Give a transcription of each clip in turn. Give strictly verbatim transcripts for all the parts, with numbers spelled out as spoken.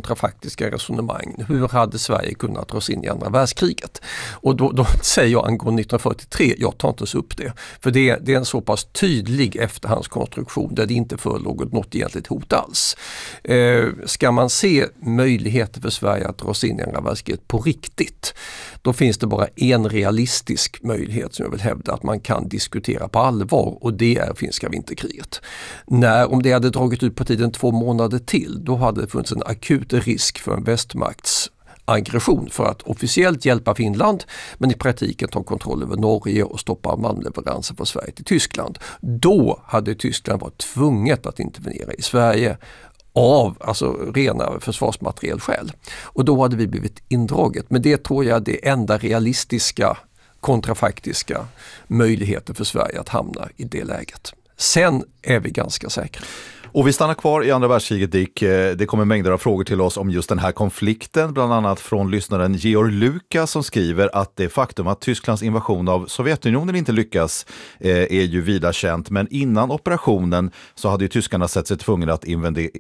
kontrafaktiska resonemang. Hur hade Sverige kunnat dras in i andra världskriget? Och då, då säger jag angående nittonhundrafyrtiotre, jag tar inte så upp det. För det, det är en så pass tydlig efterhandskonstruktion där det inte förelåg något egentligt hot alls. Eh, ska man se möjligheter för Sverige att dras in i andra världskriget på riktigt, då finns det bara en realistisk möjlighet som jag vill hävda att man kan diskutera på allvar, och det är finska vinterkriget. När, om det hade dragit ut på tiden två månader till, då hade det funnits en akut risk för en västmakts aggression för att officiellt hjälpa Finland, men i praktiken ta kontroll över Norge och stoppa malmleveranser från Sverige till Tyskland. Då hade Tyskland varit tvunget att intervenera i Sverige av alltså rena försvarsmaterielskäl. Och då hade vi blivit indraget. Men det tror jag är det enda realistiska, kontrafaktiska möjligheten för Sverige att hamna i det läget. Sen är vi ganska säkra. Och vi stannar kvar i andra världskriget, Dick. Det kommer mängder av frågor till oss om just den här konflikten, bland annat från lyssnaren Georg Lukas som skriver att det faktum att Tysklands invasion av Sovjetunionen inte lyckas eh, är ju vida känt, men innan operationen så hade ju tyskarna sett sig tvungna att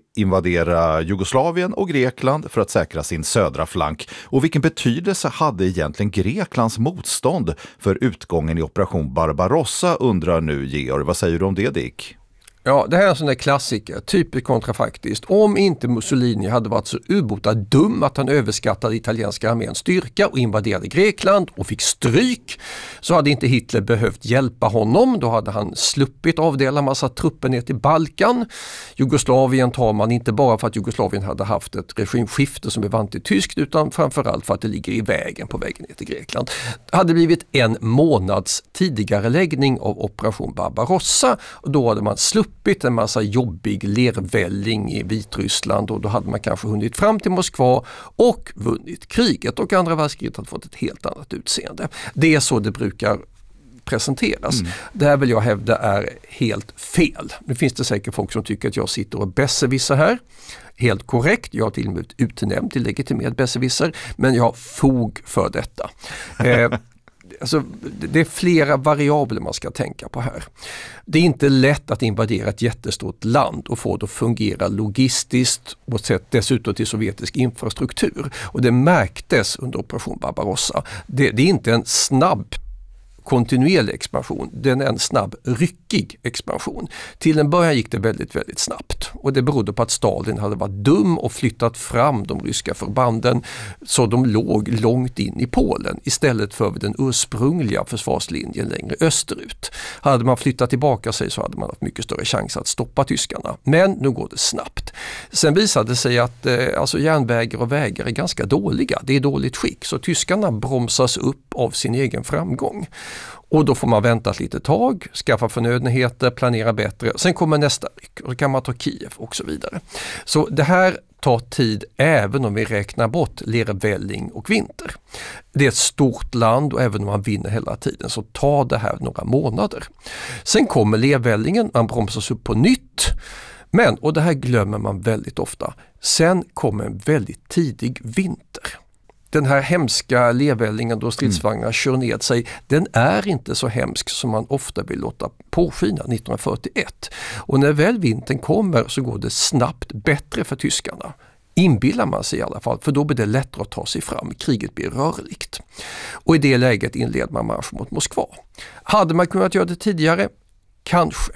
invadera Jugoslavien och Grekland för att säkra sin södra flank. Och vilken betydelse hade egentligen Greklands motstånd för utgången i operation Barbarossa, undrar nu Georg. Vad säger du om det, Dick? Ja, det här är en sån där klassiker, typiskt kontrafaktiskt. Om inte Mussolini hade varit så ubota dum att han överskattade italienska arméns styrka och invaderade Grekland och fick stryk, så hade inte Hitler behövt hjälpa honom. Då hade han sluppit avdela massa trupper ner till Balkan. Jugoslavien tar man inte bara för att Jugoslavien hade haft ett regimskifte som är vant till tyskt, utan framförallt för att det ligger i vägen på vägen ner till Grekland. Det hade blivit en månads tidigare läggning av operation Barbarossa, och då hade man sluppit en massa jobbig lervälling i Vitryssland, och då hade man kanske hunnit fram till Moskva och vunnit kriget, och andra världskriget hade fått ett helt annat utseende. Det är så det brukar presenteras. Mm. Det här vill jag hävda är helt fel. Nu finns det säkert folk som tycker att jag sitter och besserwisser här. Helt korrekt, jag har till och med utnämnt till legitimerad besserwisser, men jag har fog för detta. eh, Alltså, det är flera variabler man ska tänka på här. Det är inte lätt att invadera ett jättestort land och få det att fungera logistiskt och sett dessutom till sovjetisk infrastruktur. Och det märktes under operation Barbarossa. Det, det är inte en snabb kontinuerlig expansion, den är en snabb ryckig expansion. Till en början gick det väldigt, väldigt snabbt, och det berodde på att Stalin hade varit dum och flyttat fram de ryska förbanden så de låg långt in i Polen istället för den ursprungliga försvarslinjen längre österut. Hade man flyttat tillbaka sig så hade man haft mycket större chans att stoppa tyskarna. Men nu går det snabbt. Sen visade det sig att eh, alltså järnvägar och vägar är ganska dåliga. Det är dåligt skick, så tyskarna bromsas upp av sin egen framgång. Och då får man vänta ett litet tag, skaffa förnödenheter, planera bättre. Sen kommer nästa ryck och då kan man ta Kiev och så vidare. Så det här tar tid även om vi räknar bort lervälling och vinter. Det är ett stort land, och även om man vinner hela tiden så tar det här några månader. Sen kommer lervällingen, man bromsas upp på nytt. Men, och det här glömmer man väldigt ofta, sen kommer en väldigt tidig vinter. Den här hemska lervällingen då stridsvagnar mm. kör ned sig, den är inte så hemsk som man ofta vill låta påskina nittonhundrafyrtioett. Och när väl vintern kommer så går det snabbt bättre för tyskarna. Inbillar man sig i alla fall, för då blir det lättare att ta sig fram. Kriget blir rörligt. Och i det läget inleder man marsch mot Moskva. Hade man kunnat göra det tidigare? Kanske.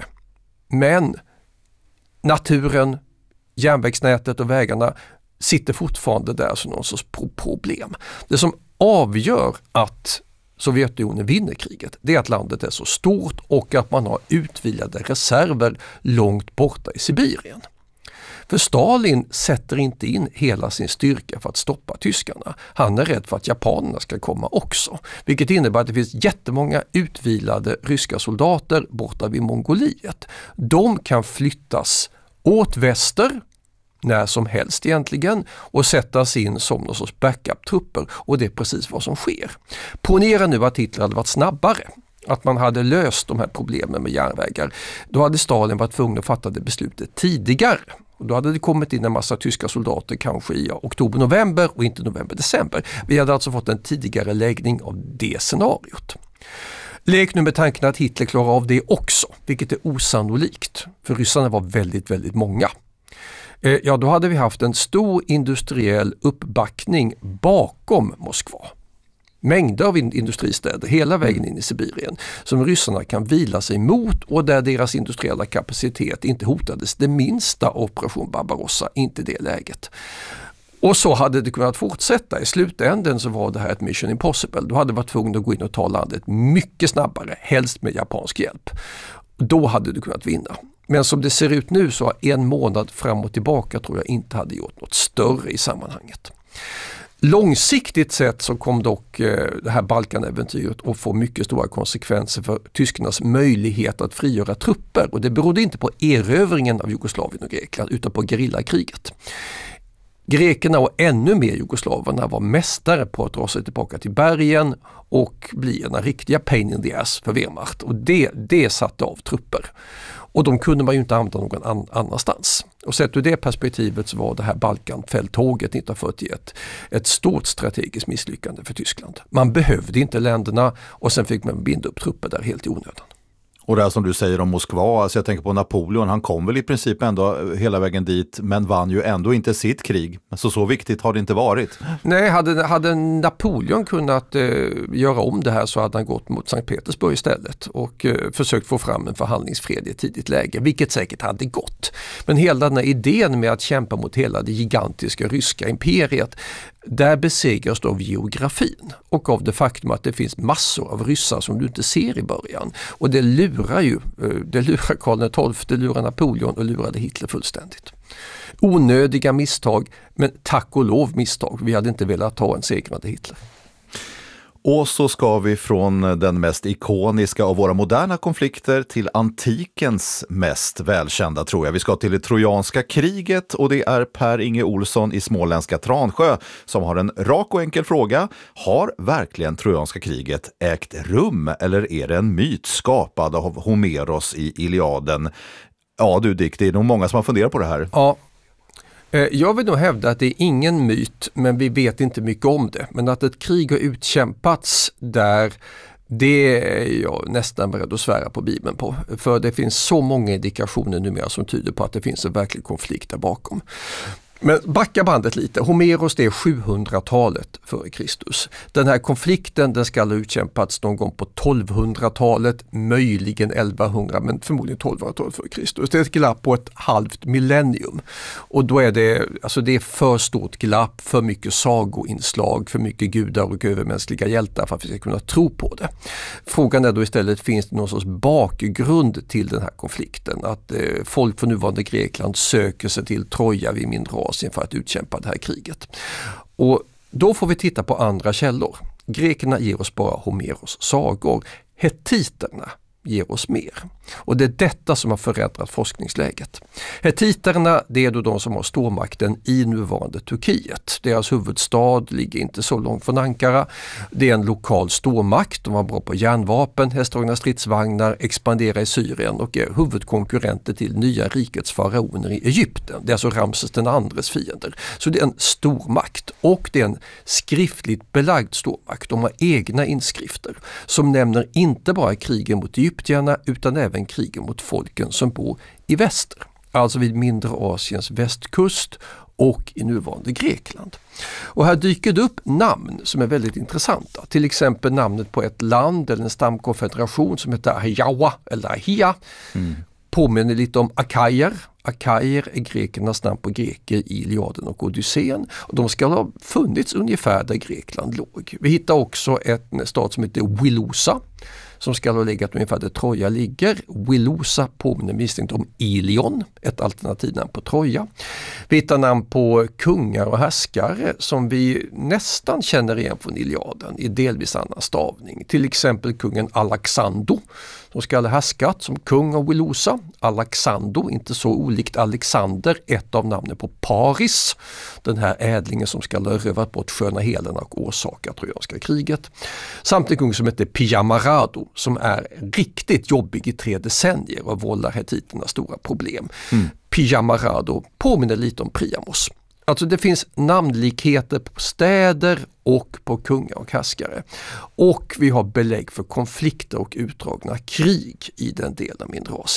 Men naturen, järnvägsnätet och vägarna sitter fortfarande där som någon sorts problem. Det som avgör att Sovjetunionen vinner kriget, det är att landet är så stort och att man har utvilade reserver långt borta i Sibirien. För Stalin sätter inte in hela sin styrka för att stoppa tyskarna. Han är rädd för att japanerna ska komma också. Vilket innebär att det finns jättemånga utvilade ryska soldater borta vid Mongoliet. De kan flyttas åt väster när som helst egentligen och sättas in som någon sorts backup-trupper, och det är precis vad som sker. Ponera nu att Hitler hade varit snabbare, att man hade löst de här problemen med järnvägar. Då hade Stalin varit tvungen att fatta det beslutet tidigare. Och då hade det kommit in en massa tyska soldater kanske i oktober-november och inte november-december. Vi hade alltså fått en tidigare läggning av det scenariot. Lek nu med tanken att Hitler klarar av det också, vilket är osannolikt. För ryssarna var väldigt, väldigt många. Ja, då hade vi haft en stor industriell uppbackning bakom Moskva. Mängder av industristäder hela vägen in i Sibirien som ryssarna kan vila sig mot och där deras industriella kapacitet inte hotades det minsta av Operation Barbarossa, inte det läget. Och så hade det kunnat fortsätta. I slutänden så var det här ett mission impossible. Du hade varit tvungen att gå in och ta landet mycket snabbare, helst med japansk hjälp. Då hade du kunnat vinna. Men som det ser ut nu så har en månad fram och tillbaka tror jag inte hade gjort något större i sammanhanget. Långsiktigt sett så kom dock eh, det här Balkanäventyret att få mycket stora konsekvenser för tyskarnas möjlighet att frigöra trupper. Och det berodde inte på erövringen av Jugoslavien och Grekland utan på gerillakriget. Grekerna och ännu mer jugoslaverna var mästare på att dra sig tillbaka till bergen och bli en riktiga pain in the ass för Wehrmacht. Och det, det satte av trupper. Och de kunde man ju inte använda någon an- annanstans. Och sett ur det perspektivet så var det här Balkanfälttåget nittonhundrafyrtioett ett stort strategiskt misslyckande för Tyskland. Man behövde inte länderna och sen fick man binda upp trupper där helt i onödan. Och det här som du säger om Moskva, alltså jag tänker på Napoleon, han kom väl i princip ändå hela vägen dit men vann ju ändå inte sitt krig. Så så viktigt har det inte varit. Nej, hade, hade Napoleon kunnat eh, göra om det här så hade han gått mot Sankt Petersburg istället och eh, försökt få fram en förhandlingsfred i ett tidigt läge, vilket säkert hade gått. Men hela den här idén med att kämpa mot hela det gigantiska ryska imperiet, där besegras då av geografin och av det faktum att det finns massor av ryssar som du inte ser i början. Och det lurar ju, det lurar Karl den tolfte, det lurar Napoleon och lurade Hitler fullständigt. Onödiga misstag, men tack och lov misstag. Vi hade inte velat ta en segrande Hitler. Och så ska vi från den mest ikoniska av våra moderna konflikter till antikens mest välkända, tror jag. Vi ska till det trojanska kriget och det är Per-Inge Olsson i småländska Transjö som har en rak och enkel fråga. Har verkligen trojanska kriget ägt rum eller är det en myt skapad av Homeros i Iliaden? Ja du Dick, det är nog många som har funderat på det här. Ja. Jag vill nog hävda att det är ingen myt, men vi vet inte mycket om det. Men att ett krig har utkämpats där, det är jag nästan beredd att svära på Bibeln på. För det finns så många indikationer numera som tyder på att det finns en verklig konflikt där bakom. Men backa bandet lite. Homeros, det är sjuhundratalet före Kristus. Den här konflikten den ska ha utkämpats någon gång på tolvhundratalet, möjligen elvahundra, men förmodligen tolvhundratalet före Kristus. Det är ett glapp på ett halvt millennium. Och då är det, alltså det är för stort glapp, för mycket sagoinslag, för mycket gudar och övermänskliga hjältar för att vi ska kunna tro på det. Frågan är då istället, finns det någon sorts bakgrund till den här konflikten? Att eh, folk från nuvarande Grekland söker sig till Troja vid mindre Asien för att utkämpa det här kriget. Och då får vi titta på andra källor. Grekerna ger oss bara Homeros sagor. Hettiterna ger oss mer. Och det är detta som har förändrat forskningsläget. Hettiterna, det är då de som har stormakten i nuvarande Turkiet. Deras huvudstad ligger inte så långt från Ankara. Det är en lokal stormakt. De var bra på järnvapen, hästdragna stridsvagnar, expanderar i Syrien och är huvudkonkurrenter till nya rikets faraoner i Egypten. Det är alltså Ramses den andres fiender. Så det är en stormakt och det är en skriftligt belagd stormakt. De har egna inskrifter som nämner inte bara krigen mot egyptierna utan även krigen mot folken som bor i väster. Alltså vid mindre Asiens västkust och i nuvarande Grekland. Och här dyker det upp namn som är väldigt intressanta. Till exempel namnet på ett land eller en stamkonfederation som heter Ahiawa eller Ahia. Mm. Påminner lite om Akajer. Akajer är grekernas namn på greker i Iliaden och Odysseen. Och de ska ha funnits ungefär där Grekland låg. Vi hittar också en stad som heter Wilosa som ska ha legat ungefär där Troja ligger. Wilosa påminner misstänkt om Ilion, ett alternativnamn på Troja. Vi hittar namn på kungar och härskare som vi nästan känner igen från Iliaden i delvis annan stavning. Till exempel kungen Alexander som ska ha härskat som kung av Wilosa. Alexander, inte så olikt Alexander, ett av namnen på Paris. Den här ädlingen som ska ha rövat bort sköna Helena och orsakat trojanska kriget. Samt en kung som heter Piamarado som är riktigt jobbig i tre decennier och vållar hettiterna stora problem. Mm. Piamarado påminner lite om Priamos. Alltså det finns namnlikheter på städer och på kungar och härskare. Och vi har belägg för konflikter och utdragna krig i den delen av mindre Asien.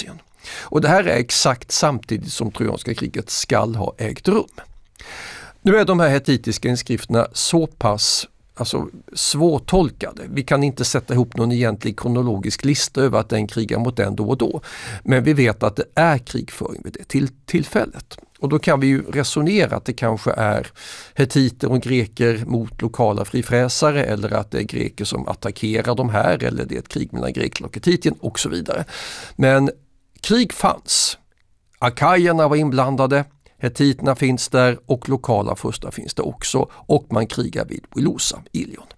Och det här är exakt samtidigt som trojanska kriget skall ha ägt rum. Nu är de här hetitiska inskrifterna så pass alltså, svårtolkade. Vi kan inte sätta ihop någon egentlig kronologisk lista över att den krigar mot den då och då. Men vi vet att det är krigföring vid det till tillfället. Och då kan vi ju resonera att det kanske är hetiter och greker mot lokala frifräsare, eller att det är greker som attackerar de här, eller det är ett krig mellan Grekland och Hetitien och så vidare. Men krig fanns. Akajerna var inblandade, hetiterna finns där och lokala furstar finns det också, och man krigar vid Wilosa, Ilion.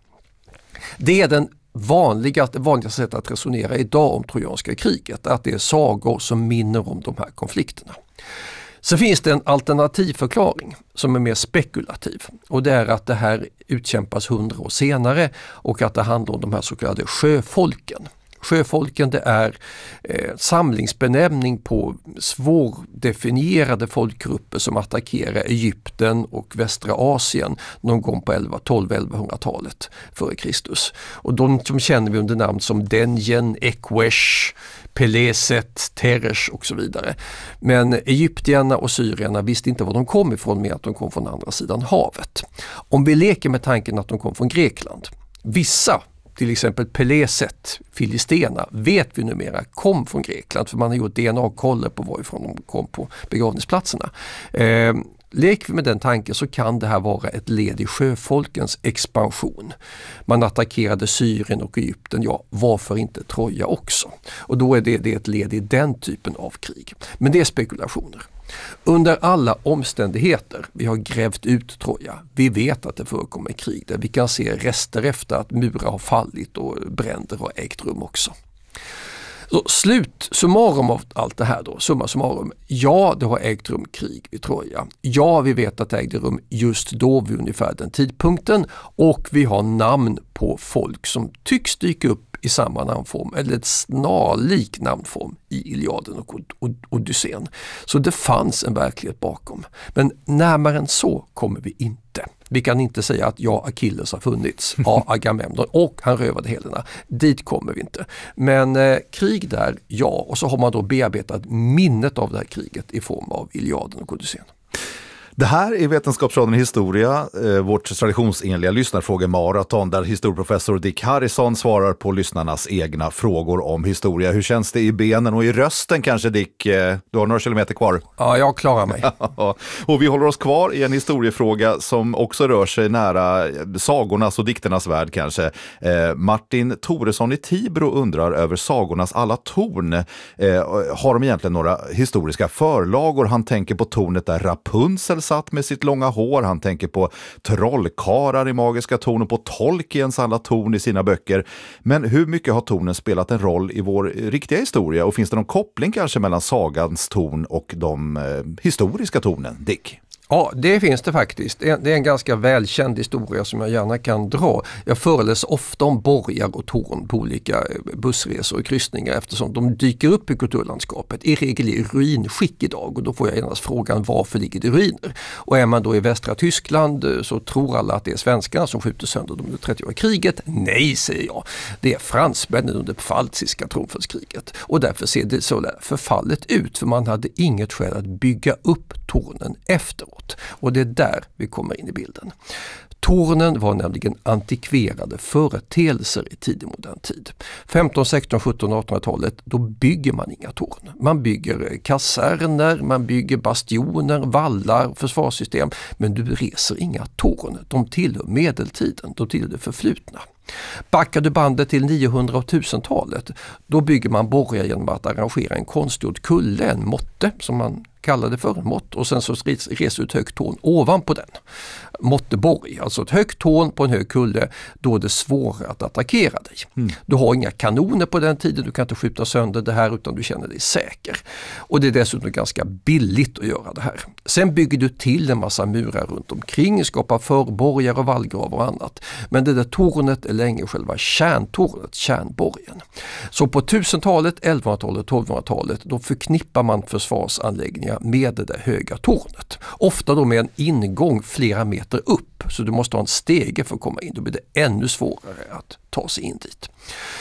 Det är den vanligaste, vanligaste sättet att resonera idag om trojanska kriget, att det är sagor som minner om de här konflikterna. Så finns det en alternativ förklaring som är mer spekulativ, och det är att det här utkämpas hundra år senare och att det handlar om de här så kallade sjöfolken. Sjöfolken, det är eh, samlingsbenämning på svårdefinierade folkgrupper som attackerar Egypten och västra Asien någon gång på tolv till elvahundratalet före Kristus. Och de som känner vi under namn som Denjen, Ekwesh, Peleset, Teresh och så vidare. Men egyptierna och syrierna visste inte var de kom ifrån, med att de kom från andra sidan havet. Om vi leker med tanken att de kom från Grekland, vissa, till exempel Peleset, Filistena, vet vi numera kom från Grekland, för man har gjort D N A-koller på varifrån de kom på begravningsplatserna. Eh, leker vi med den tanken så kan det här vara ett led i sjöfolkens expansion. Man attackerade Syrien och Egypten, ja, varför inte Troja också? Och då är det, det är ett led i den typen av krig. Men det är spekulationer. Under alla omständigheter, vi har grävt ut Troja, vi vet att det förekommer krig där, vi kan se rester efter att murar har fallit och bränder har ägt rum också. Så slut summarum av allt det här då, summa summarum, ja, det har ägt rum krig vid Troja. Ja, vi vet att det ägde rum just då vid ungefär den tidpunkten, och vi har namn på folk som tycks dyka upp i samma namnform eller ett snarlik namnform i Iliaden och Odysseen. Så det fanns en verklighet bakom. Men närmare än så kommer vi inte. Vi kan inte säga att ja, Achilles har funnits, ja, Agamemnon och han rövade Helena. Dit kommer vi inte. Men eh, krig där, ja, och så har man då bearbetat minnet av det här kriget i form av Iliaden och Odysseen. Det här är Vetenskapsradion historia, eh, vårt traditionsenliga lyssnarfrågemaraton där historieprofessor Dick Harrison svarar på lyssnarnas egna frågor om historia. Hur känns det i benen och i rösten kanske, Dick? Eh, du har några kilometer kvar. Ja, jag klarar mig. Och vi håller oss kvar i en historiefråga som också rör sig nära sagornas och dikternas värld kanske. Eh, Martin Toresson i Tibro undrar över sagornas alla torn. Eh, har de egentligen några historiska förlagor? Han tänker på tornet där Rapunzel satt med sitt långa hår. Han tänker på trollkarlar i magiska torn och på Tolkiens alla torn i sina böcker. Men hur mycket har tornen spelat en roll i vår riktiga historia? Och finns det någon koppling kanske mellan sagans torn och de eh, historiska tornen, Dick? Ja, det finns det faktiskt. Det är en ganska välkänd historia som jag gärna kan dra. Jag föreläser ofta om borgar och torn på olika bussresor och kryssningar, eftersom de dyker upp i kulturlandskapet, i regel i ruinskick idag, och då får jag genast frågan varför ligger det ruiner? Och är man då i västra Tyskland så tror alla att det är svenskarna som skjuter sönder dem under trettioåriga kriget. Nej, säger jag. Det är fransmännen under pfalziska tronföljskriget, och därför ser det så förfallet ut, för man hade inget skäl att bygga upp tornen efteråt. Och det är där vi kommer in i bilden. Tornen var nämligen antikverade företeelser i tidig modern tid. femton, sexton, sjutton, artonhundratalet, då bygger man inga torn. Man bygger kaserner, man bygger bastioner, vallar, försvarssystem, men du reser inga torn. De tillhör medeltiden, de tillhör det förflutna. Backar du bandet till niohundra- och tusentalet, då bygger man borgar genom att arrangera en konstgjord kulle, en motte som man kallade för en mått, och sen så reser ut högt torn ovanpå den. Motteborg, alltså ett högt torn på en hög kulle, då är det svårare att attackera dig. Mm. Du har inga kanoner på den tiden, du kan inte skjuta sönder det här utan du känner dig säker. Och det är dessutom ganska billigt att göra det här. Sen bygger du till en massa murar runt omkring, skapar förborgar och vallgravar och annat. Men det där tornet är länge själva kärntornet, kärnborgen. Så på tusentalet, elvahundratalet, tolvhundratalet, då förknippar man försvarsanläggningar med det där höga tornet. Ofta då med en ingång flera meter upp, så du måste ha en stege för att komma in. Då blir det ännu svårare att ta sig in dit.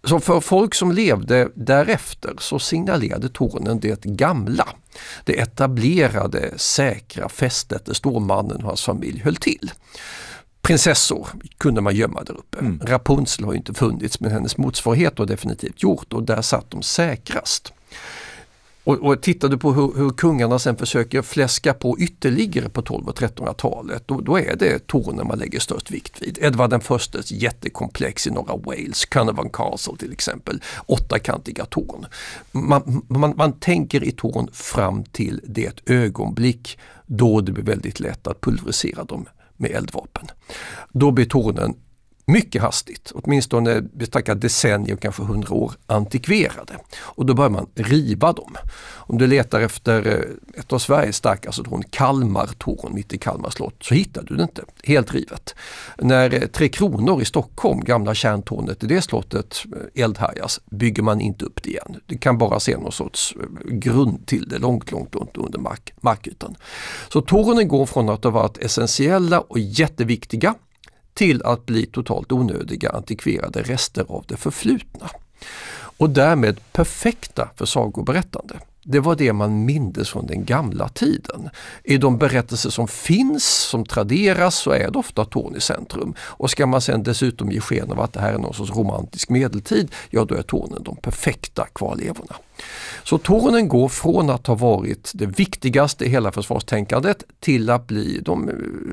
Så för folk som levde därefter så signalerade tornen det gamla, det etablerade, säkra fästet där stormannen och hans familj höll till. Prinsessor kunde man gömma där uppe. Mm. Rapunzel har ju inte funnits, men hennes motsvarighet har definitivt gjort, och där satt de säkrast. Och, och tittar du på hur, hur kungarna sen försöker fläska på ytterligare på tolv- och trettonhundratalet, då, då är det tornen man lägger störst vikt vid. Edvard den förstes jättekomplex i norra Wales, Carnarvon Castle till exempel, åttakantiga torn. Man, man, man tänker i torn fram till det ögonblick då det blir väldigt lätt att pulverisera dem med eldvapen. Då blir tornen mycket hastigt, åtminstone bestackat decennier, kanske hundra år, antikverade. Och då börjar man riva dem. Om du letar efter ett av Sveriges starkaste torn, Kalmartorn mitt i Kalmar slott, så hittar du det inte. Helt rivet. När Tre Kronor i Stockholm, gamla kärntornet i det slottet, eldhärjas, bygger man inte upp det igen. Du kan bara se någon sorts grund till det långt, långt under mark, markytan. Så tornen går från att ha varit essentiella och jätteviktiga till att bli totalt onödiga antikverade rester av det förflutna. Och därmed perfekta för sagoberättande. Det var det man mindes från den gamla tiden. I de berättelser som finns, som traderas, så är det ofta torn i centrum. Och ska man sen dessutom ge sken av att det här är någon sorts romantisk medeltid, ja då är tornen de perfekta kvarlevorna. Så tornen går från att ha varit det viktigaste i hela försvarstänkandet till att bli de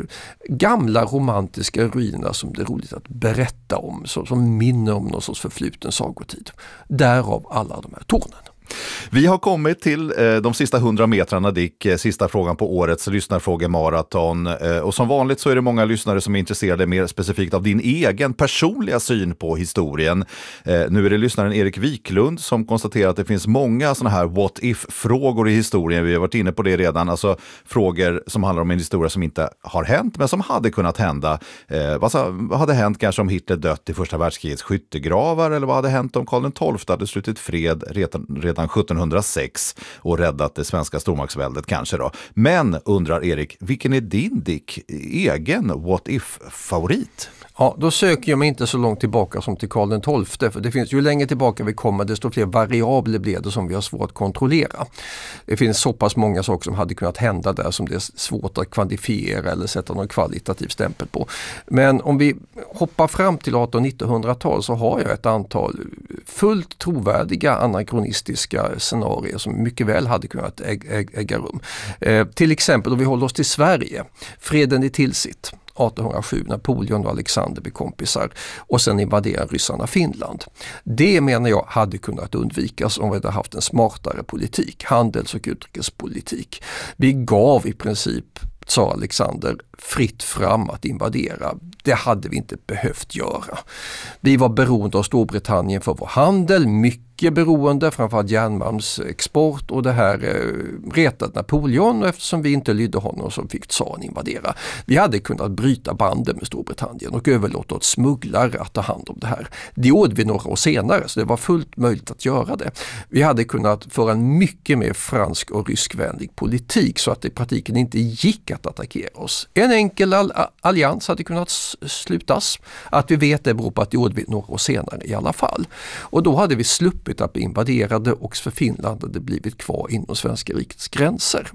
gamla romantiska ruinerna som det är roligt att berätta om, som minner om någon sorts förfluten sagotid. Därav alla de här tornen. Vi har kommit till eh, de sista hundra metrarna, Dick, eh, sista frågan på årets lyssnarfrågemaraton. Eh, och som vanligt så är det många lyssnare som är intresserade mer specifikt av din egen personliga syn på historien. Eh, nu är det lyssnaren Erik Wiklund som konstaterar att det finns många sådana här what if-frågor i historien. Vi har varit inne på det redan, alltså frågor som handlar om en historia som inte har hänt men som hade kunnat hända. Eh, vad, vad hade hänt kanske om Hitler dött i första världskrigets skyttegravar, eller vad hade hänt om Karl den tolfte hade slutit fred redan, redan sjuttonhundrasex och räddat det svenska stormaktsväldet kanske då. Men, undrar Erik, vilken är din, Dick, egen what if-favorit? Ja, då söker jag mig inte så långt tillbaka som till Karl den tolfte, för det finns ju längre tillbaka vi kommer, desto fler variabler blir det som vi har svårt att kontrollera. Det finns så pass många saker som hade kunnat hända där som det är svårt att kvantifiera eller sätta någon kvalitativ stämpel på. Men om vi hoppar fram till artonhundra-nittonhundratal så har jag ett antal fullt trovärdiga anakronistiska scenarier som mycket väl hade kunnat äg- äg- äga rum. Eh, till exempel om vi håller oss till Sverige, freden i Tilsit. artonhundrasju, Napoleon och Alexander blir kompisar och sen invaderar ryssarna Finland. Det menar jag hade kunnat undvikas om vi hade haft en smartare politik, handels- och utrikespolitik. Vi gav i princip, sa Alexander, fritt fram att invadera. Det hade vi inte behövt göra. Vi var beroende av Storbritannien för vår handel, mycket beroende, framförallt järnmalmsexport, och det här eh, retade Napoleon, och eftersom vi inte lydde honom så fick tsaren invadera. Vi hade kunnat bryta banden med Storbritannien och överlåta åt smugglare att ta hand om det här. Det gjorde vi några år senare, så det var fullt möjligt att göra det. Vi hade kunnat föra en mycket mer fransk och ryskvänlig politik så att det i praktiken inte gick att attackera oss. En enkel all- allians hade kunnat slutas. Att vi vet det beror på att det gjorde vi några år senare i alla fall. Och då hade vi sluppit att bli invaderade, och för Finland hade det blivit kvar inom svenska rikets gränser.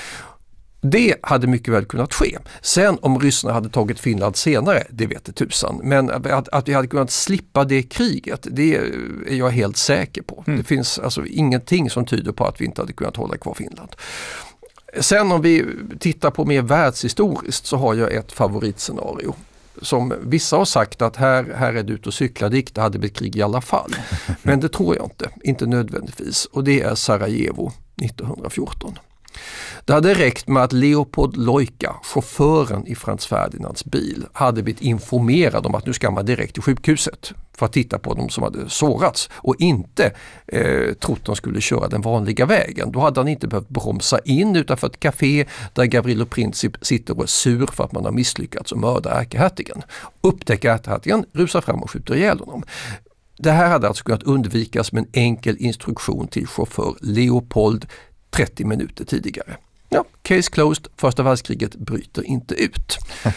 Det hade mycket väl kunnat ske. Sen om ryssarna hade tagit Finland senare, det vet det tusan. Men att, att vi hade kunnat slippa det kriget, det är jag helt säker på. Mm. Det finns alltså ingenting som tyder på att vi inte hade kunnat hålla kvar Finland. Sen om vi tittar på mer världshistoriskt så har jag ett favoritscenario. Som vissa har sagt att här, här är det ut och cykla, det hade blivit krig i alla fall. Men det tror jag inte, inte nödvändigtvis. Och det är Sarajevo nittonhundrafjorton. Det hade räckt med att Leopold Lojka, chauffören i Frans Ferdinands bil, hade blivit informerad om att nu ska man direkt till sjukhuset för att titta på dem som hade sårats, och inte eh, trott de skulle köra den vanliga vägen. Då hade han inte behövt bromsa in utanför ett café där Gavrilo Princip sitter och är sur för att man har misslyckats och mörda ärkehertigen. Upptäcker ärkehertigen, rusar fram och skjuter ihjäl honom. Det här hade alltså kunnat undvikas med en enkel instruktion till chaufför Leopold trettio minuter tidigare. Ja, case closed, första världskriget bryter inte ut.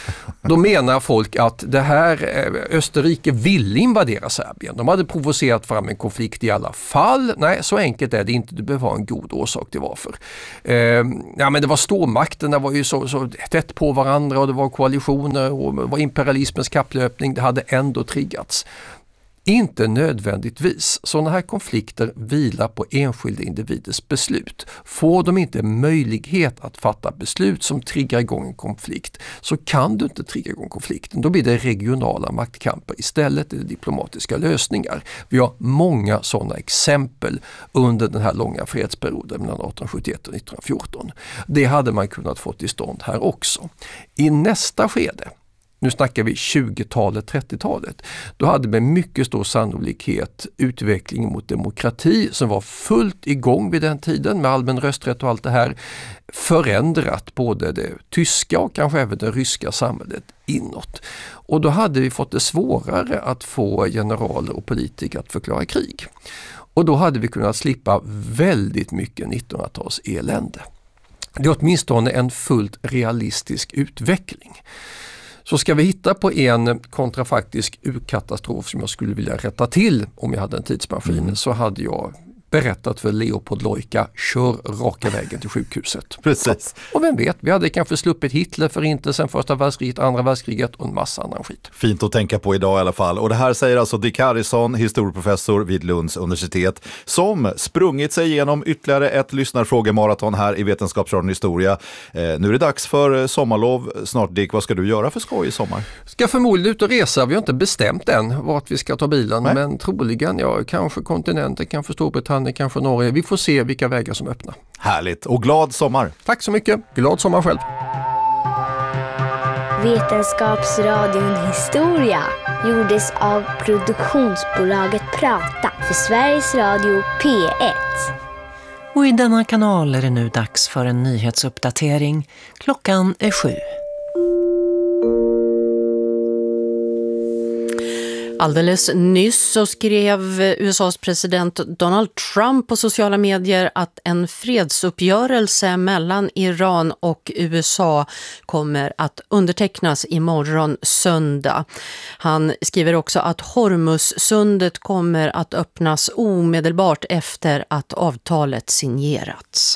Då menar folk att det här Österrike ville invadera Serbien. De hade provocerat fram en konflikt i alla fall. Nej, så enkelt är det inte. Du behöver ha en god orsak till varför. Eh, ja, men det var stormakterna var ju så, så tätt på varandra och det var koalitioner och det var imperialismens kapplöpning. Det hade ändå triggats. Inte nödvändigtvis. Sådana här konflikter vilar på enskilda individers beslut. Får de inte möjlighet att fatta beslut som triggar igång en konflikt så kan du inte trigga igång konflikten. Då blir det regionala maktkamper. Istället är det diplomatiska lösningar. Vi har många sådana exempel under den här långa fredsperioden mellan arton sjuttioett och nitton fjorton. Det hade man kunnat få till stånd här också. I nästa skede, nu snackar vi tjugotalet, trettiotalet. Då hade med mycket stor sannolikhet utvecklingen mot demokrati som var fullt igång vid den tiden med allmän rösträtt och allt det här förändrat både det tyska och kanske även det ryska samhället inåt. Och då hade vi fått det svårare att få generaler och politiker att förklara krig. Och då hade vi kunnat slippa väldigt mycket nittonhundratals elände. Det är åtminstone en fullt realistisk utveckling. Så ska vi hitta på en kontrafaktisk urkatastrof som jag skulle vilja rätta till om jag hade en tidsmaskin mm. så hade jag berättat för Leopold Lojka, kör raka vägen till sjukhuset. Precis. Och vem vet, vi hade kanske sluppit Hitler, förintelsen, första världskriget, andra världskriget och en massa annan skit. Fint att tänka på idag i alla fall. Och det här säger alltså Dick Harrison, historieprofessor vid Lunds universitet, som sprungit sig igenom ytterligare ett lyssnarfrågemaraton här i Vetenskapsradion Historia. Eh, nu är det dags för sommarlov. Snart, Dick, vad ska du göra för skoj i sommar? Ska förmodligen ut och resa. Vi har inte bestämt än vart vi ska ta bilen, Nej. men troligen, ja, kanske kontinenten, kanske Storbritannien, kanske Norge. Vi får se vilka vägar som öppnar. Härligt och glad sommar. Tack så mycket. Glad sommar själv. Vetenskapsradion Historia gjordes av produktionsbolaget Prata för Sveriges Radio P ett. Och i denna kanal är det nu dags för en nyhetsuppdatering. Klockan är sju. Alldeles nyss så skrev U S A:s president Donald Trump på sociala medier att en fredsuppgörelse mellan Iran och U S A kommer att undertecknas imorgon söndag. Han skriver också att Hormuzsundet kommer att öppnas omedelbart efter att avtalet signerats.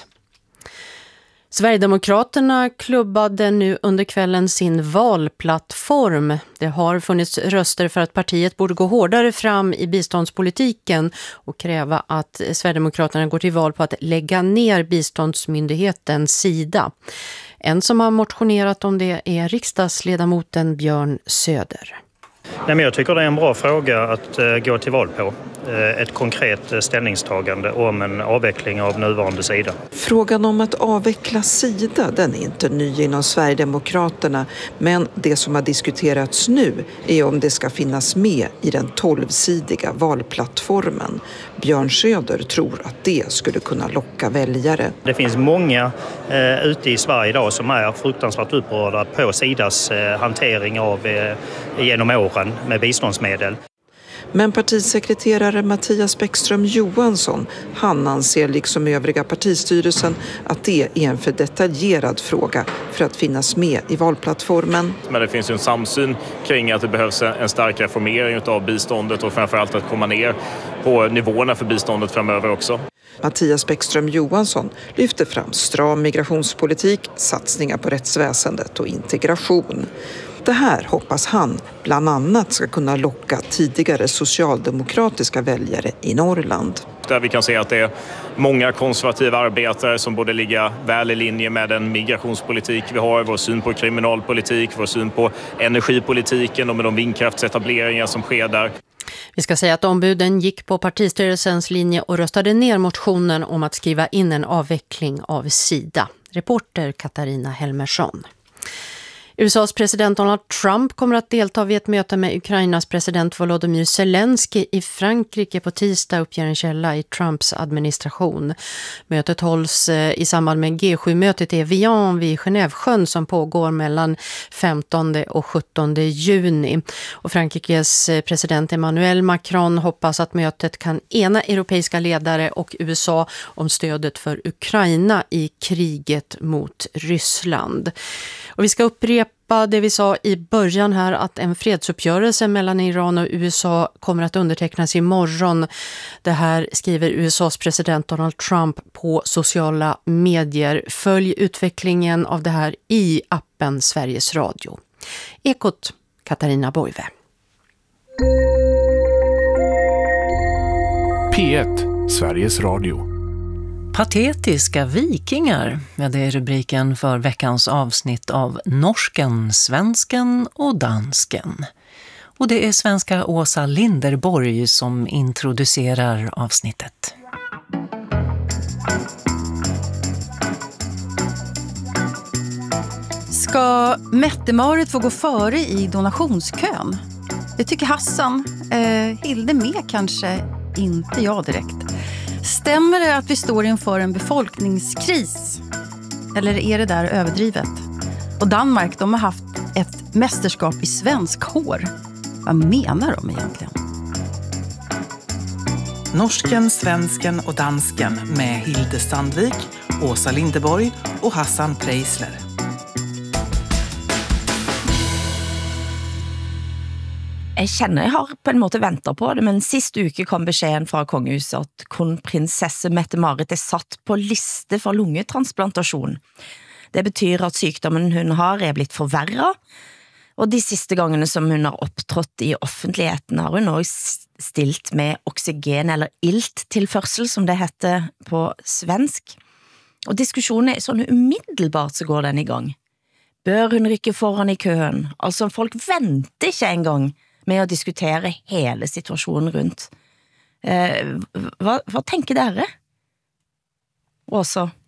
Sverigedemokraterna klubbade nu under kvällen sin valplattform. Det har funnits röster för att partiet borde gå hårdare fram i biståndspolitiken och kräva att Sverigedemokraterna går till val på att lägga ner biståndsmyndigheten Sida. En som har motionerat om det är riksdagsledamoten Björn Söder. Nej, men jag tycker det är en bra fråga att uh, gå till val på. Uh, ett konkret uh, ställningstagande om en avveckling av nuvarande Sida. Frågan om att avveckla Sida, den är inte ny inom Sverigedemokraterna. Men det som har diskuterats nu är om det ska finnas med i den tolvsidiga valplattformen. Björn Söder tror att det skulle kunna locka väljare. Det finns många uh, ute i Sverige idag som är fruktansvärt upprörda på Sidas uh, hantering av uh, genom åren med biståndsmedel. Men partisekreterare Mattias Bäckström Johansson, han anser liksom övriga partistyrelsen att det är en för detaljerad fråga för att finnas med i valplattformen. Men det finns ju en samsyn kring att det behövs en stark reformering av biståndet och framförallt att komma ner på nivåerna för biståndet framöver också. Mattias Bäckström Johansson lyfter fram stram migrationspolitik, satsningar på rättsväsendet och integration. Det här hoppas han bland annat ska kunna locka tidigare socialdemokratiska väljare i Norrland. Där vi kan se att det är många konservativa arbetare som borde ligga väl i linje med den migrationspolitik vi har, vår syn på kriminalpolitik, vår syn på energipolitiken och med de vindkraftsetableringar som sker där. Vi ska säga att ombuden gick på partistyrelsens linje och röstade ner motionen om att skriva in en avveckling av Sida. Reporter Katarina Helmersson. U S A:s president Donald Trump kommer att delta vid ett möte med Ukrainas president Volodymyr Zelensky i Frankrike på tisdag, uppger en källa i Trumps administration. Mötet hålls i samband med G sju-mötet i Evian vid Genèvesjön som pågår mellan femtonde och sjuttonde juni. Och Frankrikes president Emmanuel Macron hoppas att mötet kan ena europeiska ledare och U S A om stödet för Ukraina i kriget mot Ryssland. Och vi ska upprepa upprepa det vi sa i början här, att en fredsuppgörelse mellan Iran och U S A kommer att undertecknas imorgon. Det här skriver U S A:s president Donald Trump på sociala medier. Följ utvecklingen av det här i appen Sveriges Radio. Ekot, Katarina Boive. P ett, Sveriges Radio. Patetiska vikingar, ja, det är rubriken för veckans avsnitt av Norsken, Svensken och Dansken. Och det är svenska Åsa Linderborg som introducerar avsnittet. Ska Mette-Marit få gå före i donationskön? Det tycker Hassan. Eh, Hilde med kanske, inte jag direkt. Stämmer det att vi står inför en befolkningskris? Eller är det där överdrivet? Och Danmark, de har haft ett mästerskap i svensk hår. Vad menar de egentligen? Norsken, Svensken och Dansken med Hilde Sandvik, Åsa Linderborg och Hassan Preisler. Jeg kjenner jeg har på en måte ventet på det, men sist uke kom beskjeden fra kongehuset at kronprinsesse Mette-Marit er satt på liste for lungetransplantasjon. Det betyr at sykdommen hun har er blitt forverret, og de siste gangene som hun har opptrådt i offentligheten har hun også stilt med oksygen eller ilttilførsel, som det heter på svensk. Og diskusjonen er sånn umiddelbart så går den i gang. Bør hun rykke foran i køen? Altså folk venter ikke engang med å diskutere hele situasjonen rundt. Eh, vad, vad tänker dere? Åsa?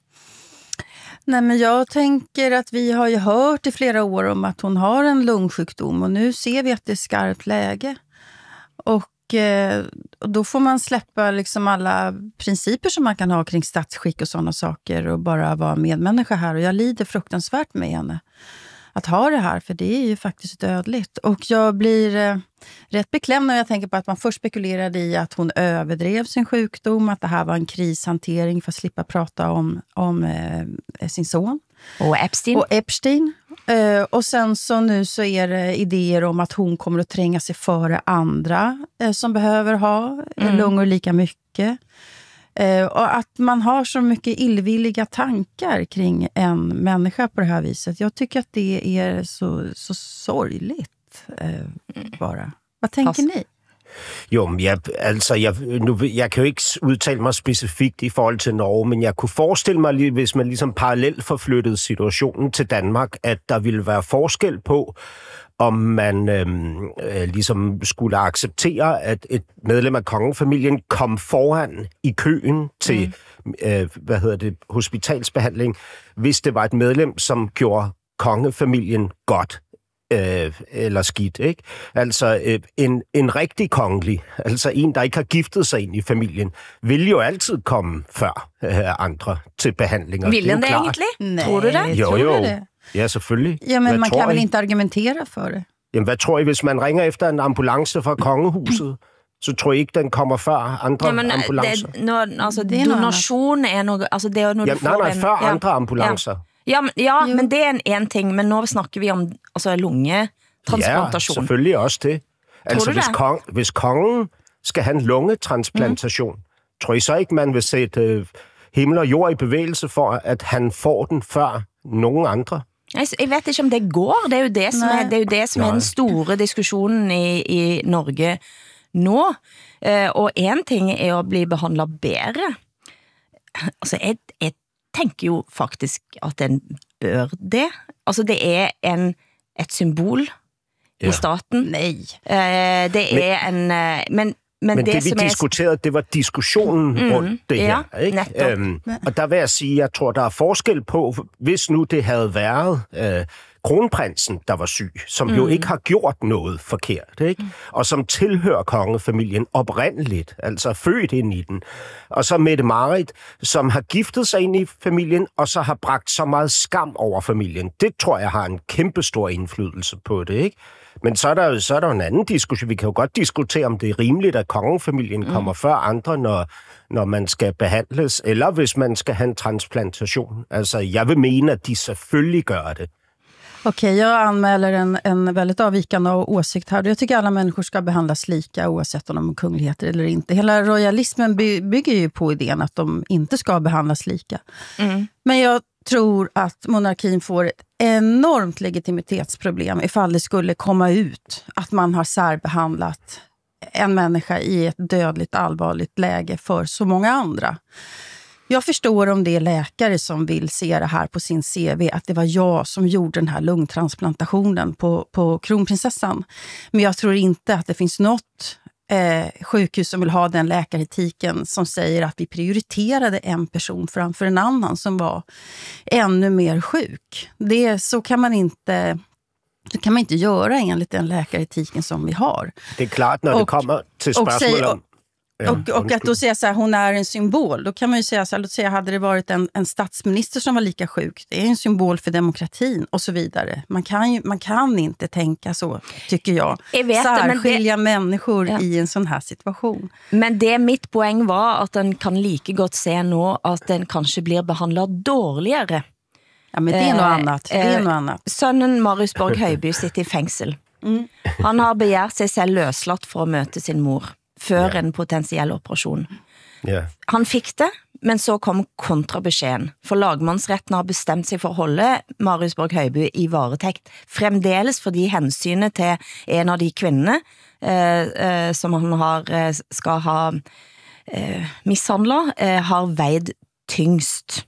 Nej, men jag tänker att vi har ju hört i flera år om att hon har en lungsjukdom, och nu ser vi att det är skarpt läge. Och, eh, och då får man släppa liksom alla principer som man kan ha kring statsskick och sådana saker och bara vara medmänniska här. Och jag lider fruktansvärt med henne att ha det här, för det är ju faktiskt dödligt. Och jag blir eh, rätt beklämd när jag tänker på att man först spekulerade i att hon överdrev sin sjukdom, att det här var en krishantering för att slippa prata om, om eh, sin son. Och Epstein. Och Epstein. Eh, och sen så nu så är det idéer om att hon kommer att tränga sig före andra eh, som behöver ha mm. lungor lika mycket. Eh, och att man har så mycket illvilliga tankar kring en människa på det här viset. Jag tycker att det är så, så sorgligt eh, bara. Vad tänker ni? Jo, men jeg, altså, jeg, nu, jeg kan jo ikke udtale mig specifikt i forhold til Norge, men jeg kunne forestille mig, hvis man ligesom parallelt forflyttede situationen til Danmark, at der ville være forskel på, om man øhm, øh, ligesom skulle acceptere, at et medlem af kongefamilien kom foran i køen til mm. øh, hvad hedder det, hospitalsbehandling, hvis det var et medlem, som gjorde kongefamilien godt. Øh, eller skidt, ikke? Altså øh, en, en rigtig kongelig, altså en, der ikke har giftet sig ind i familien, vil jo altid komme før øh, andre til behandlinger. Vil den det egentlig? Nej, tror du det? Jo, tror jo. du det? Ja, selvfølgelig. Ja, men hvad man kan I? väl inte argumentera för det? Jamen, hvad tror I, hvis man ringer efter en ambulance fra kongehuset, så tror I ikke, den kommer før andre ja, men, ambulancer? Det, no, altså, det er donation er noe, altså det er når ja, du får nej, nej, en... før ja, andre ambulancer. Ja. Ja, men, ja men det er en, en ting, men nå snakker vi om altså, lungetransplantasjon. Ja, selvfølgelig også det. Altså, tror du hvis, det? kong, hvis kongen skal have en lungetransplantation, mm. tror I så ikke, man vil sætte øh, himmel og jord i bevægelse for, at han får den før nogen andre? Jeg, jeg vet ikke om det går. Det er jo det som, er, det er, jo det som er den store diskussionen i, i Norge nå. Uh, og en ting er å bli behandlet bedre. Altså, jeg, jeg tänker ju faktiskt att den bör det. Alltså det är en ett symbol ja. i staten. Nej. Eh, det men, är en men men, men det, det vi som diskuterede, det var diskussionen mm, rundt det ja, her, ikke? Øhm, og der vil jeg sige, jeg tror der er forskel på, hvis nu det havde været øh, kronprinsen, der var syg, som mm. jo ikke har gjort noget forkert, ikke? Mm. Og som tilhører kongefamilien oprindeligt, altså født ind i den. Og så Mette-Marit, som har giftet sig ind i familien, og så har bragt så meget skam over familien. Det tror jeg har en kæmpestor indflydelse på det, ikke? Men så er der jo så er der en anden diskussion. Vi kan jo godt diskutere, om det er rimeligt, at kongefamilien mm. kommer før andre, når, når man skal behandles, eller hvis man skal have en transplantation. Altså, jeg vil mene, at de selvfølgelig gør det. Okej, jag anmäler en, en väldigt avvikande åsikt här. Jag tycker alla människor ska behandlas lika oavsett om de är kungligheter eller inte. Hela royalismen by, bygger ju på idén att de inte ska behandlas lika. Mm. Men jag tror att monarkin får ett enormt legitimitetsproblem ifall det skulle komma ut att man har särbehandlat en människa i ett dödligt allvarligt läge för så många andra. Jag förstår om det är läkare som vill se det här på sin C V, att det var jag som gjorde den här lungtransplantationen på, på kronprinsessan. Men jag tror inte att det finns något eh, sjukhus som vill ha den läkaretiken som säger att vi prioriterade en person framför en annan som var ännu mer sjuk. Det, så kan man inte... Det kan man inte göra enligt den läkaretiken som vi har. Det är klart när och, det kommer till spörsmål om... Ja, och, och att då säga så här, hon är en symbol. Då kan man ju säga så här, låt säga, hade det varit en, en statsminister som var lika sjuk. Det är en symbol för demokratin och så vidare. Man kan, ju, man kan inte tänka så, tycker jag. jag vet, Särskilja det, människor ja. i en sån här situation. Men det mitt poäng var att den kan lika gott se nu att den kanske blir behandlad dåligare. Ja, men det är något eh, annat. Det är eh, något annat. Sønnen Marius Borg Høiby sitter i fängsel. Mm. Han har begärt sig selv løslatt for at møte sin mor før yeah. en potentiell operation. Yeah. Han fick det, men så kom kontrabeskeden. For lagmannsretten har bestemt sig for at holde Marius Borg Høiby i varetekt. Fremdeles fordi hensynet til en av de kvinnerne eh, eh, som han har, eh, skal ha eh, mishandlet, eh, har veid tyngst.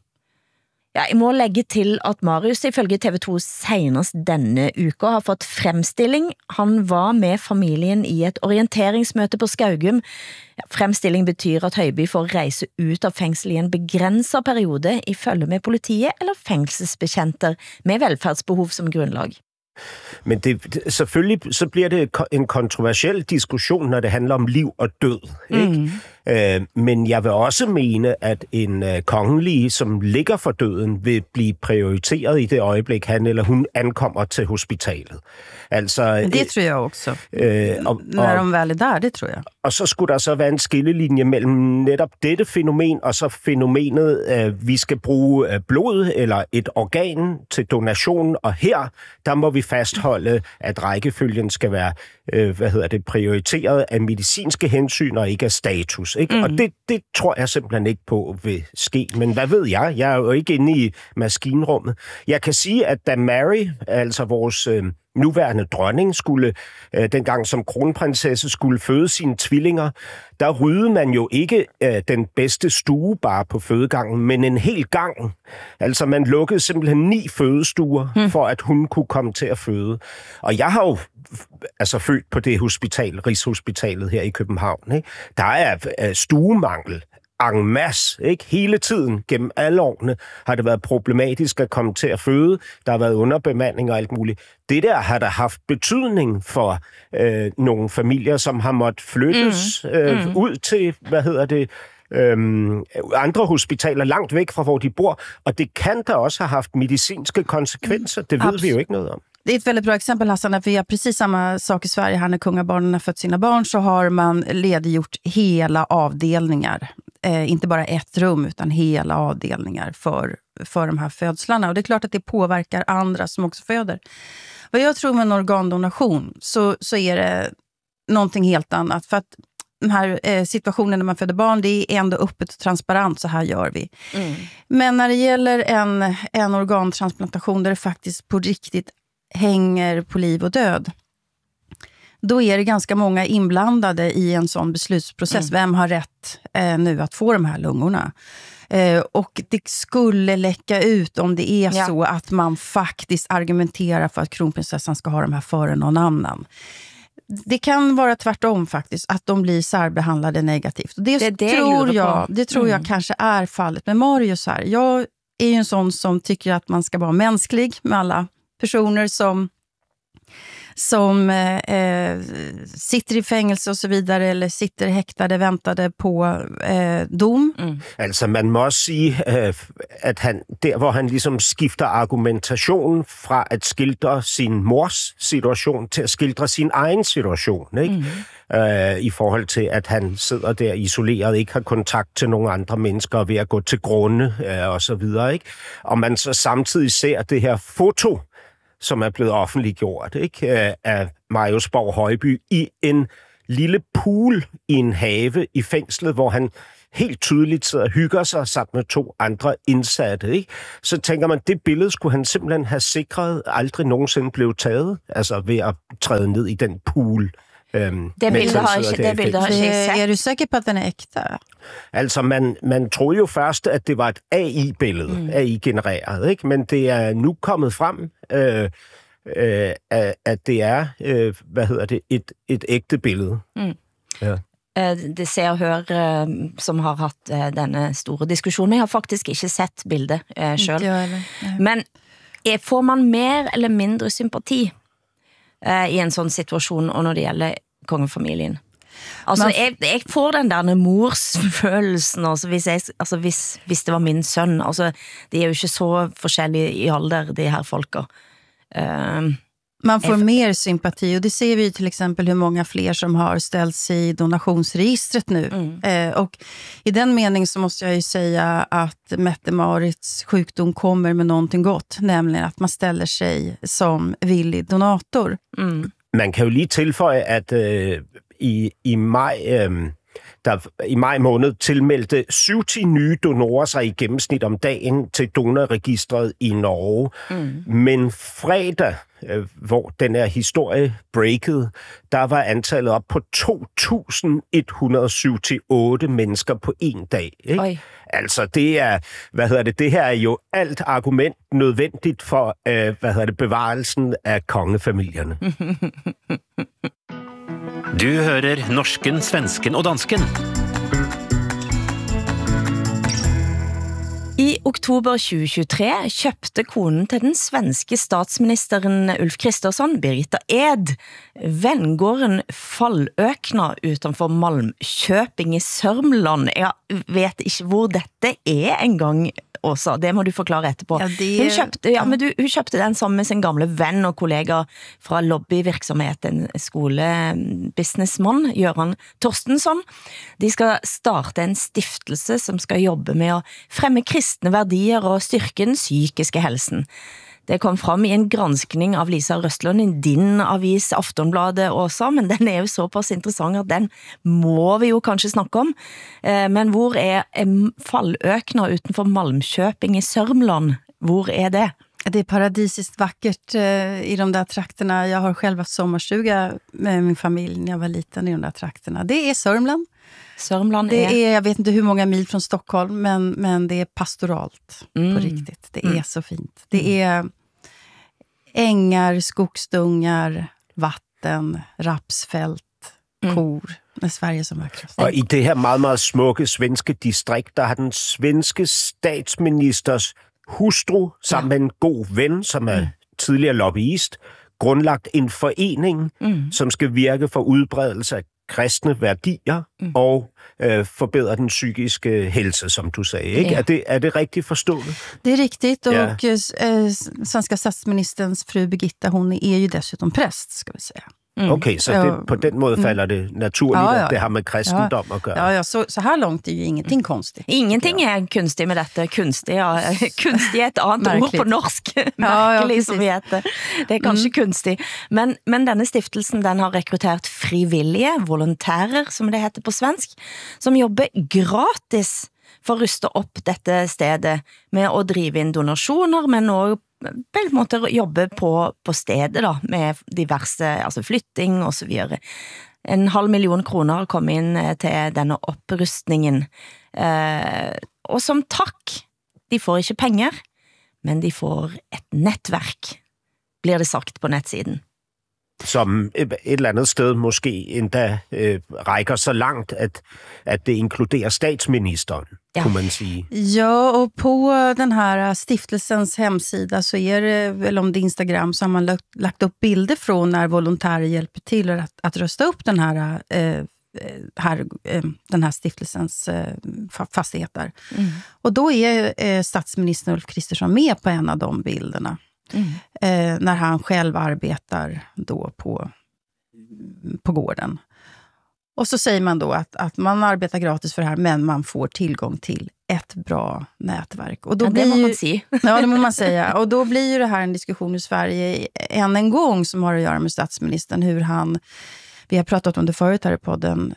Ja, jeg må legge til at Marius ifølge T V to senest denne uka har fått fremstilling. Han var med familien i et orienteringsmøte på Skaugum. Ja, fremstilling betyr at Høiby får reise ut av fengsel i en begrænset periode i følge med politiet eller fengselsbetjenter med velfærdsbehov som grundlag. Men det, selvfølgelig så bliver det en kontroversiel diskussion, når det handler om liv og død. Ikke? Mm. Øh, men jeg vil også mene, at en øh, kongelig, som ligger for døden, vil blive prioriteret i det øjeblik, han eller hun ankommer til hospitalet. Altså, men det tror jeg også. Øh, og, når de vel er der, det tror jeg. Og så skulle der så være en skillelinje mellem netop dette fænomen, og så fænomenet, øh, vi skal bruge øh, blod eller et organ til donation, og her, der må vi fastholde, at rækkefølgen skal være øh, hvad hedder det, prioriteret af medicinske hensyn og ikke af status. Ikke? Mm. Og det, det tror jeg simpelthen ikke på vil ske. Men hvad ved jeg? Jeg er jo ikke inde i maskinrummet. Jeg kan sige, at da Mary, altså vores øh, nuværende dronning, skulle øh, dengang som kronprinsesse skulle føde sine tvillinger, der ryddede man jo ikke øh, den bedste stue bare på fødegangen, men en hel gang. Altså man lukkede simpelthen ni fødestuer, hmm. for at hun kunne komme til at føde. Og jeg har jo altså født på det hospital, Rigshospitalet her i København. Ikke? Der er øh, stuemangel en masse, ikke? Hele tiden, gennem alle årene, har det været problematisk at komme til at føde. Der har været underbemanding og alt muligt. Det der har der haft betydning for øh, nogle familier, som har måttet flyttes mm. Øh, mm. ud til, hvad hedder det, Øhm, andre hospitaler langt væk fra, hvor de bor. Og det kan da også have haft medicinske konsekvenser. Det ved Absolut. vi jo ikke noget om. Det är ett väldigt bra exempel, Hassan, för vi har precis samma sak i Sverige. Här när kungabarnen har fött sina barn så har man lediggjort hela avdelningar. Eh, inte bara ett rum utan hela avdelningar för, för de här födslarna. Och det är klart att det påverkar andra som också föder. Vad jag tror med en organdonation så, så är det någonting helt annat. För att den här eh, situationen när man föder barn, det är ändå öppet och transparent, så här gör vi. Mm. Men när det gäller en, en organtransplantation där det faktiskt på riktigt hänger på liv och död, då är det ganska många inblandade i en sån beslutsprocess. Mm. Vem har rätt eh, nu att få de här lungorna? Eh, och det skulle läcka ut om det är ja. så att man faktiskt argumenterar för att kronprinsessan ska ha de här före någon annan. Det kan vara tvärtom faktiskt, att de blir särbehandlade negativt. Och det, det, det tror jag, det tror jag mm. kanske är fallet med Marius här. Jag är ju en sån som tycker att man ska vara mänsklig med alla personer som som eh, sitter i fængsel og så videre, eller sitter hægtede, ventede på eh, dom. Mm. Altså, man må også sige, øh, at han, der hvor han ligesom skifter argumentation fra at skildre sin mors situation til at skildre sin egen situation, ikke? Mm. Øh, i forhold til, at han sidder der isoleret, ikke har kontakt til nogle andre mennesker, og ved at gå til grunde, øh, og så videre, ikke? Og man så samtidig ser det her foto som er blevet offentliggjort, ikke? Af Marius Borg Højby i en lille pool i en have i fængslet, hvor han helt tydeligt sidder og hygger sig sammen med to andre indsatte. Ikke? Så tænker man, det billede skulle han simpelthen have sikret, aldrig nogensinde blev taget, altså ved at træde ned i den pool. Øhm, det billede har ikke, det billede har ikke set. Er du sikker på, at den er ægte? Altså, man, man troede jo først, at det var et A I-billede, mm. A I-genereret, ikke? Men det er nu kommet frem, øh, øh, at det er, øh, hvad hedder det, et, et ægte billede. Mm. Ja. Det ser og hør som har haft denne store diskussionen. Jeg har faktisk ikke sett bildet selv. Men får man mer eller mindre sympati i en sånn situasjon, og når det gjelder kongefamilien? Altså, jeg, jeg får den der morsfølelsen, altså, hvis, jeg, altså, hvis, hvis det var min sønn. Altså, de er jo ikke så forskjellige i alder, de her folka. Uh, Man får mer sympati, och det ser vi till exempel hur många fler som har ställts i donationsregistret nu. Mm. Eh, och i den mening så måste jag ju säga att Mette-Marits sjukdom kommer med någonting gott, nämligen att man ställer sig som villig donator. Mm. Man kan jo lige tilføje, at øh, i, i maj... Øh, der i maj måned tilmeldte syvogtyve nye donorer sig i gennemsnit om dagen til donorregistret i Norge. Mm. Men fredag, hvor den her historie breakede, der var antallet op på to tusind et hundrede syvogtyve mennesker på en dag. Ikke? Altså det er, hvad hedder det, det her er jo alt argument nødvendigt for, øh, hvad hedder det, bevarelsen af kongefamilierne. Du hører norsken, svensken og dansken. I oktober tjue tjuetre kjøpte konen til den svenske statsministeren Ulf Kristersson, Birgitta Ed, vengården Falløkna utenfor Malmköping i Sørmland. Jeg vet ikke hvor dette er engang, Åsa, det må du forklare etterpå. Ja, det... hun, kjøpte, ja, men du, hun kjøpte den sammen med sin gamle venn og kollega fra lobbyvirksomhet, en skolebusinessmann, Göran Torstensson. De skal starte en stiftelse som skal jobbe med å fremme kristne verdier og styrke den psykiske helsen. Det kom fram i en granskning av Lisa Røstlund i din avis Aftonbladet også, men den er jo såpass interessant at den må vi jo kanskje snakke om. Men hvor er Falløkna utenfor Malmköping i Sørmland? Hvor er det? Det är paradisiskt vackert eh, i de där trakterna. Jag har själv haft sommarstuga med min familj när jag var liten i de där trakterna. Det är Sörmland. Sörmland det är... är, jag vet inte hur många mil från Stockholm, men, men det är pastoralt mm. på riktigt. Det är mm. så fint. Det är ängar, skogsdungar, vatten, rapsfält, mm. kor. Med Sverige som vackrast. Og i det her meget, meget smukke svenske distrikt, der har den svenske statsministers hustru, sammen med en god ven, som er mm. tidligere lobbyist, grundlagt en forening, mm. som skal virke for udbredelse af kristne værdier mm. og øh, forbedre den psykiske helse, som du sagde. Ikke? Ja. Er, det, er det rigtigt forstået? Det är riktigt, och ja. eh, svenska statsministerns fru Birgitta, hon är ju dessutom präst, ska vi säga. Mm. Okay, så det, på den måde falder det naturligt, ja, ja. At det har med kristendom ja. at gøre. Ja, ja, så, så här långt är ju ingenting konstigt. Ingenting är kunstigt med detta. Kunstigt, ja. Kunstigt är ett annat ord på norsk. Märkelig, ja, som vi heter. Det är kanske mm. kunstigt. Men, men denne stiftelsen, den har rekrytert frivillige, volontärer, som det heter på svensk, som jobber gratis for å ruste opp dette stedet med å drive inn donasjoner, men også på en måte jobbe på, på stedet da, med diverse, altså flytting og så videre. En halv million kroner kom inn til denne opprustningen. Eh, og som takk, de får ikke penger, men de får et nettverk, blir det sagt på nettsiden. Som et eller andet sted måske endda øh, rækker så langt, at, at det inkluderer statsministeren, ja. Kunne man sige. Ja, och på den här stiftelsens hemsida så är det, eller om det är Instagram, så har man lagt, lagt upp bilder från när volontärer hjälper till att, att rösta upp den här, eh, här, eh, den här stiftelsens eh, fastigheter. Mm. Och då är eh, statsminister Ulf Kristersson med på en av de bilderna. Mm. Eh, när han själv arbetar då på, på gården. Och så säger man då att, att man arbetar gratis för det här, men man får tillgång till ett bra nätverk. Och då ja, blir det må ju, man säga. Ja, det må man säga. Och då blir ju det här en diskussion i Sverige än en gång som har att göra med statsministern. Hur han, vi har pratat om det förut här i podden,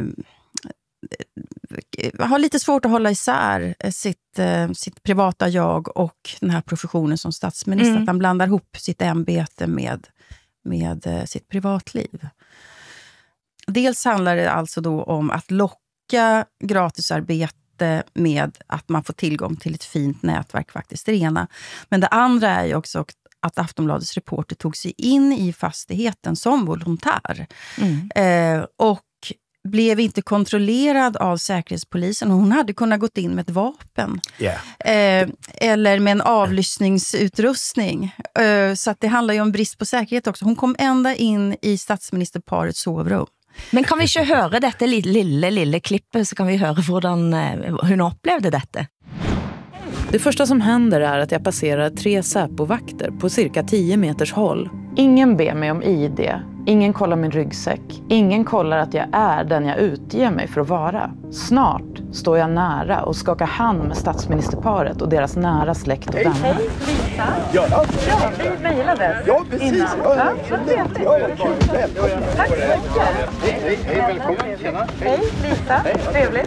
har lite svårt att hålla isär sitt, sitt privata jag och den här professionen som statsminister. Mm. Att han blandar ihop sitt ämbete med, med sitt privatliv. Dels handlar det alltså då om att locka gratisarbete med att man får tillgång till ett fint nätverk faktiskt, det ena. Men det andra är ju också att Aftonbladets reporter tog sig in i fastigheten som volontär. Mm. Eh, och blev inte kontrollerad av säkerhetspolisen. Hon hade kunnat gått in med ett vapen. Yeah. Eh, eller med en avlyssningsutrustning. Eh, så att det handlar ju om brist på säkerhet också. Hon kom ända in i statsministerparets sovrum. Men kan vi inte höra detta lilla, lilla, lilla klippet, så kan vi höra hur hon upplevde detta. Det första som händer är att jag passerar tre Säpo-vakter på cirka tio meters håll. Ingen ber mig om I D, ingen kollar min ryggsäck, ingen kollar att jag är den jag utger mig för att vara. Snart står jag nära och skakar hand med statsministerparet och deras nära släkt och vänner. Hej, hej, Lisa. Ja, ja, ja vi mejlades. Ja, precis. Innan. Ja, så trevligt. Tack så mycket. Hej, hej, välkommen. Tjena. Hej, Lisa. Trevligt.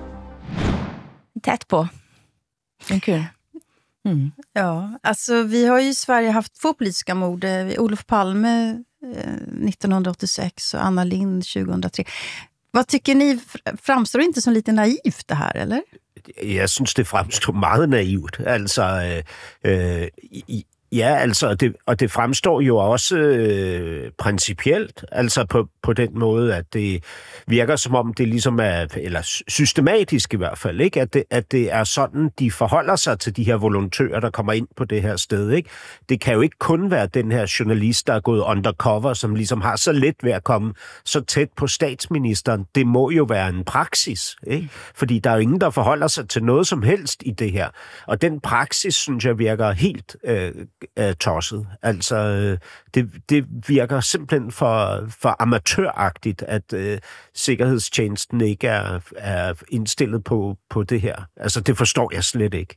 Tätt på. Kul. Mm. Ja, alltså vi har ju i Sverige haft två politiska mord. Olof Palme eh, nittonhundraåttiosex och Anna Lindh tjugohundratre. Vad tycker ni, framstår det inte som lite naivt det här, eller? Jag synes det framstår meget naivt. Altså, øh, øh, ja, altså, det, og det fremstår jo også øh, principielt, altså på, på den måde, at det virker som om det ligesom er, eller systematisk i hvert fald, ikke? At, det, at det er sådan, de forholder sig til de her volontører, der kommer ind på det her sted, ikke? Det kan jo ikke kun være den her journalist, der er gået undercover, som ligesom har så let ved at komme så tæt på statsministeren. Det må jo være en praksis, ikke? Fordi der er jo ingen, der forholder sig til noget som helst i det her. Og den praksis, synes jeg, virker helt øh, øh, tosset. Altså, øh, det, det virker simpelthen for, for amatøragtigt, at øh, sikkerhedstjenesten ikke er, er indstillet på, på det her. Altså, det forstår jeg slet ikke.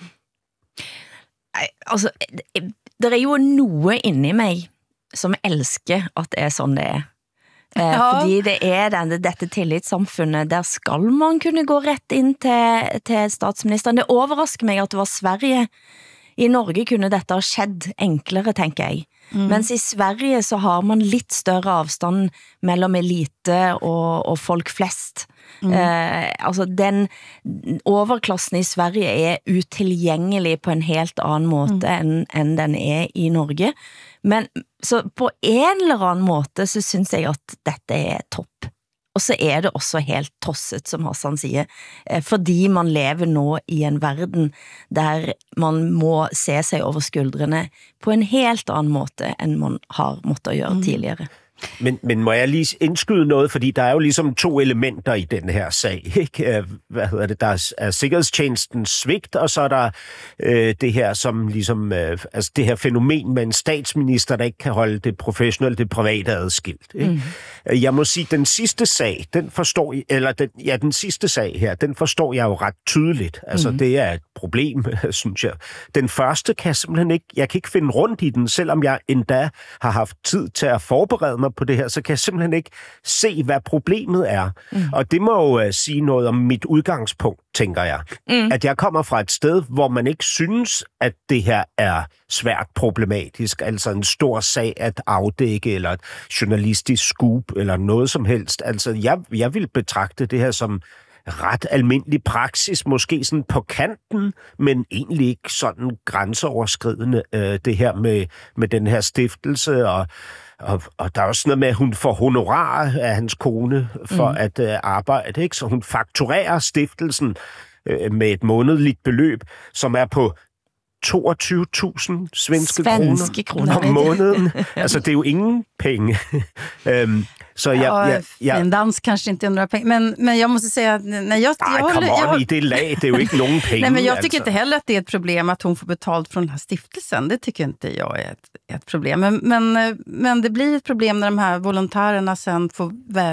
Ej, altså, der er jo noget inde i mig, som elsker, at det er sådan, det er. Eh, ja. Fordi det er denne, dette tillitssamfunnet, der skal man kunne gå rett inn til, til statsministeren. Det overrasker meg at det var Sverige. I Norge kunne dette ha skjedd enklere, tenker jeg. Mm. Mens i Sverige så har man litt større avstand mellom elite og, og folk flest. Mm. Eh, altså den overklassen i Sverige er utilgjengelig på en helt annen måte mm. enn, enn den er i Norge. Men så på en eller annen måte så synes jeg at dette er topp. Og så er det også helt tosset, som Hassan sier, fordi man lever nå i en verden der man må se seg over skuldrene på en helt annen måte, enn man har måttet gjøre tidligere. Men, men må jeg lige indskyde noget, fordi der er jo ligesom to elementer i den her sag, ikke? Hvad hedder det? Der er, er sikkerhedstjenestens svigt, og så er der øh, det her, som ligesom, øh, altså det her fænomen med en statsminister, der ikke kan holde det professionelle, det private adskilt. Ikke? Mm. Jeg må sige, den sidste sag, den forstår jeg, eller den, ja, den sidste sag her, den forstår jeg jo ret tydeligt. Altså mm. det er et problem, synes jeg. Den første kan jeg simpelthen ikke, jeg kan ikke finde rundt i den, selvom jeg endda har haft tid til at forberede mig på det her, så kan jeg simpelthen ikke se, hvad problemet er. Mm. Og det må jo uh, sige noget om mit udgangspunkt, tænker jeg. Mm. At jeg kommer fra et sted, hvor man ikke synes, at det her er svært problematisk, altså en stor sag at afdække, eller et journalistisk scoop, eller noget som helst. Altså, jeg, jeg vil betragte det her som ret almindelig praksis, måske sådan på kanten, men egentlig ikke sådan grænseoverskridende, øh, det her med, med den her stiftelse, og Og, og der er også noget med, at hun får honorar af hans kone for mm. at øh, arbejde, ikke? Så hun fakturerer stiftelsen øh, med et månedligt beløb, som er på toogtyve tusind svenske, svenske kroner, kroner om måneden. Altså, det er jo ingen penge. um, så jeg, ja, jeg, jeg, en dans kanske inte några pengar, men, men jag måste säga att när jag... Nej, jag håller, jag, on, i det lag, det är ju inte någon pengar. Nej, men jag tycker alltså. inte heller att det är ett problem att hon får betalt från den här stiftelsen. Det tycker inte jag är ett, ett problem. Men, men, men det blir ett problem när de här volontärerna sen får väl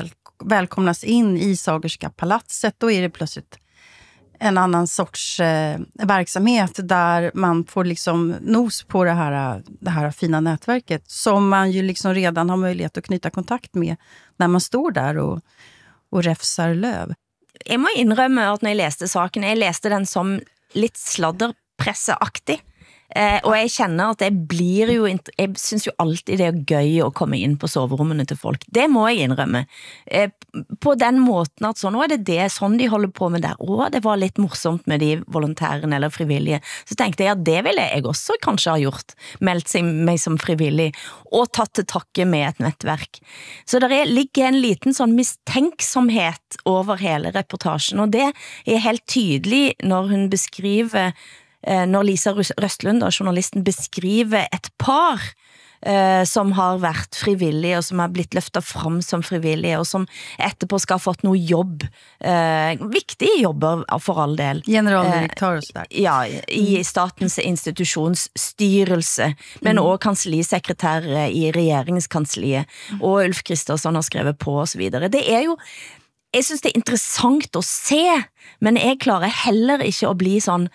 välkomnas in i Sagerska palatset, då är det plötsligt en annan sorts eh, verksamhet där man får liksom nos på det här, det här fina nätverket som man ju liksom redan har möjlighet att knyta kontakt med när man står där och, och räfsar löv. Jeg må indrømme at når jeg læste saken, jeg læste den som lidt sladderpresseaktig. Eh, og jeg kjenner at jeg blir jo, jeg synes jo alltid det er gøy å komme inn på soverommene til folk. Det må jeg innrømme. Eh, på den måten at så nå er det det, sånn de holder på med der. Åh, det var litt morsomt med de volontærene eller frivillige. Så tenkte jeg at det ville jeg også kanskje ha gjort. Meldt seg meg som frivillig og tatt til takke med et nettverk. Så der er, ligger en liten sånn mistenksomhet over hele reportasjen, og det er helt tydelig når hun beskriver når Lisa Røstlund, journalisten, beskriver et par eh, som har vært frivillige og som har blitt løftet frem som frivillige og som etterpå skal ha fått noe jobb. Eh, viktige jobber for all del. Generaldirektør og sådär. Eh, ja, i statens institutionsstyrelse, men mm. også kanslisekretær i regjeringskansliet, og Ulf Kristersson har skrevet på og så videre. Det er jo, jeg synes det er interessant å se, men jeg klarer heller ikke å bli sånn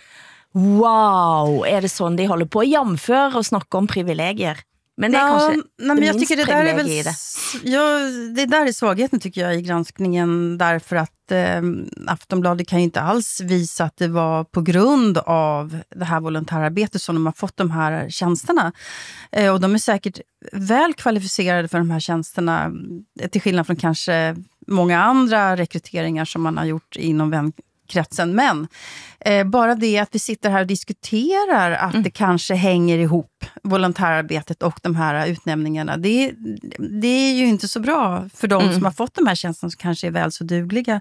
wow, är det sån de håller på att jämföra och snacka om privilegier? Men det är ja, kanske nej, men jag tycker det där är väl, det. Ja, det där är svagheten tycker jag i granskningen, därför att eh, Aftonbladet kan ju inte alls visa att det var på grund av det här volontärarbetet som de har fått de här tjänsterna. Eh, och de är säkert väl kvalificerade för de här tjänsterna, till skillnad från kanske många andra rekryteringar som man har gjort inom vän kretsen, men eh, bara det att vi sitter här och diskuterar att mm. det kanske hänger ihop volontärarbetet och de här utnämningarna, det, det är ju inte så bra för de mm. som har fått de här tjänsterna som kanske är väl så dugliga.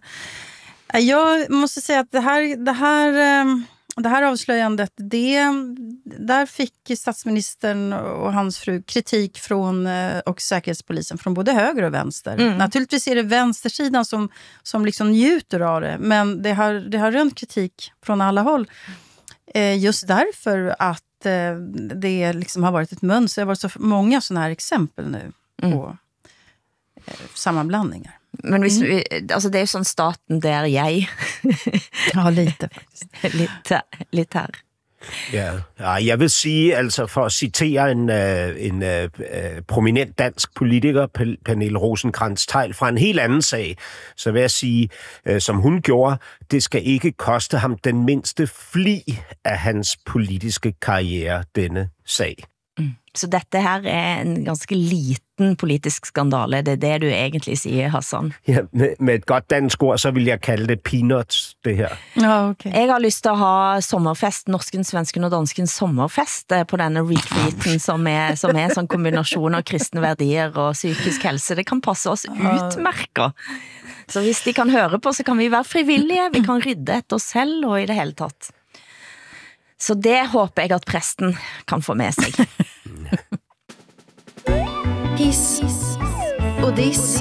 Jag måste säga att det här, det här, det här avslöjandet, det, där fick statsministern och hans fru kritik från och säkerhetspolisen från både höger och vänster. Mm. Naturligtvis är det vänstersidan som, som liksom njuter av det, men det har, det har rönt kritik från alla håll. Eh, just därför att eh, det liksom har varit ett mönster. Det har varit så många sådana här exempel nu mm. på eh, sammanblandningar. Men hvis, mm. altså det er jo sånn staten der jeg. Ja, lite faktisk. Litt, litt her. Ja, jeg vil sige, altså for at citere en, en, en prominent dansk politiker, Pernille Rosenkrantz-Theil, fra en helt anden sag, så vil jeg sige, som hun gjorde, det skal ikke koste ham den mindste fli af hans politiske karriere, denne sag. Mm. Så dette her er en ganske liten politisk skandale, det er det du egentlig siger, Hassan. Ja, med, med et godt dansk ord, så vil jeg kalde det peanuts, det her. Ja, okay. Jeg har lyst til at ha sommerfest, norsken, svensken og dansken sommerfest på denne retreaten, som er, som er en sånn kombinasjon av kristne verdier og psykisk helse. Det kan passe oss utmærket. Så hvis de kan høre på, så kan vi være frivillige, vi kan rydde etter oss selv og i det hele tatt. Så det håper jeg at presten kan få med sig. Hiss og diss.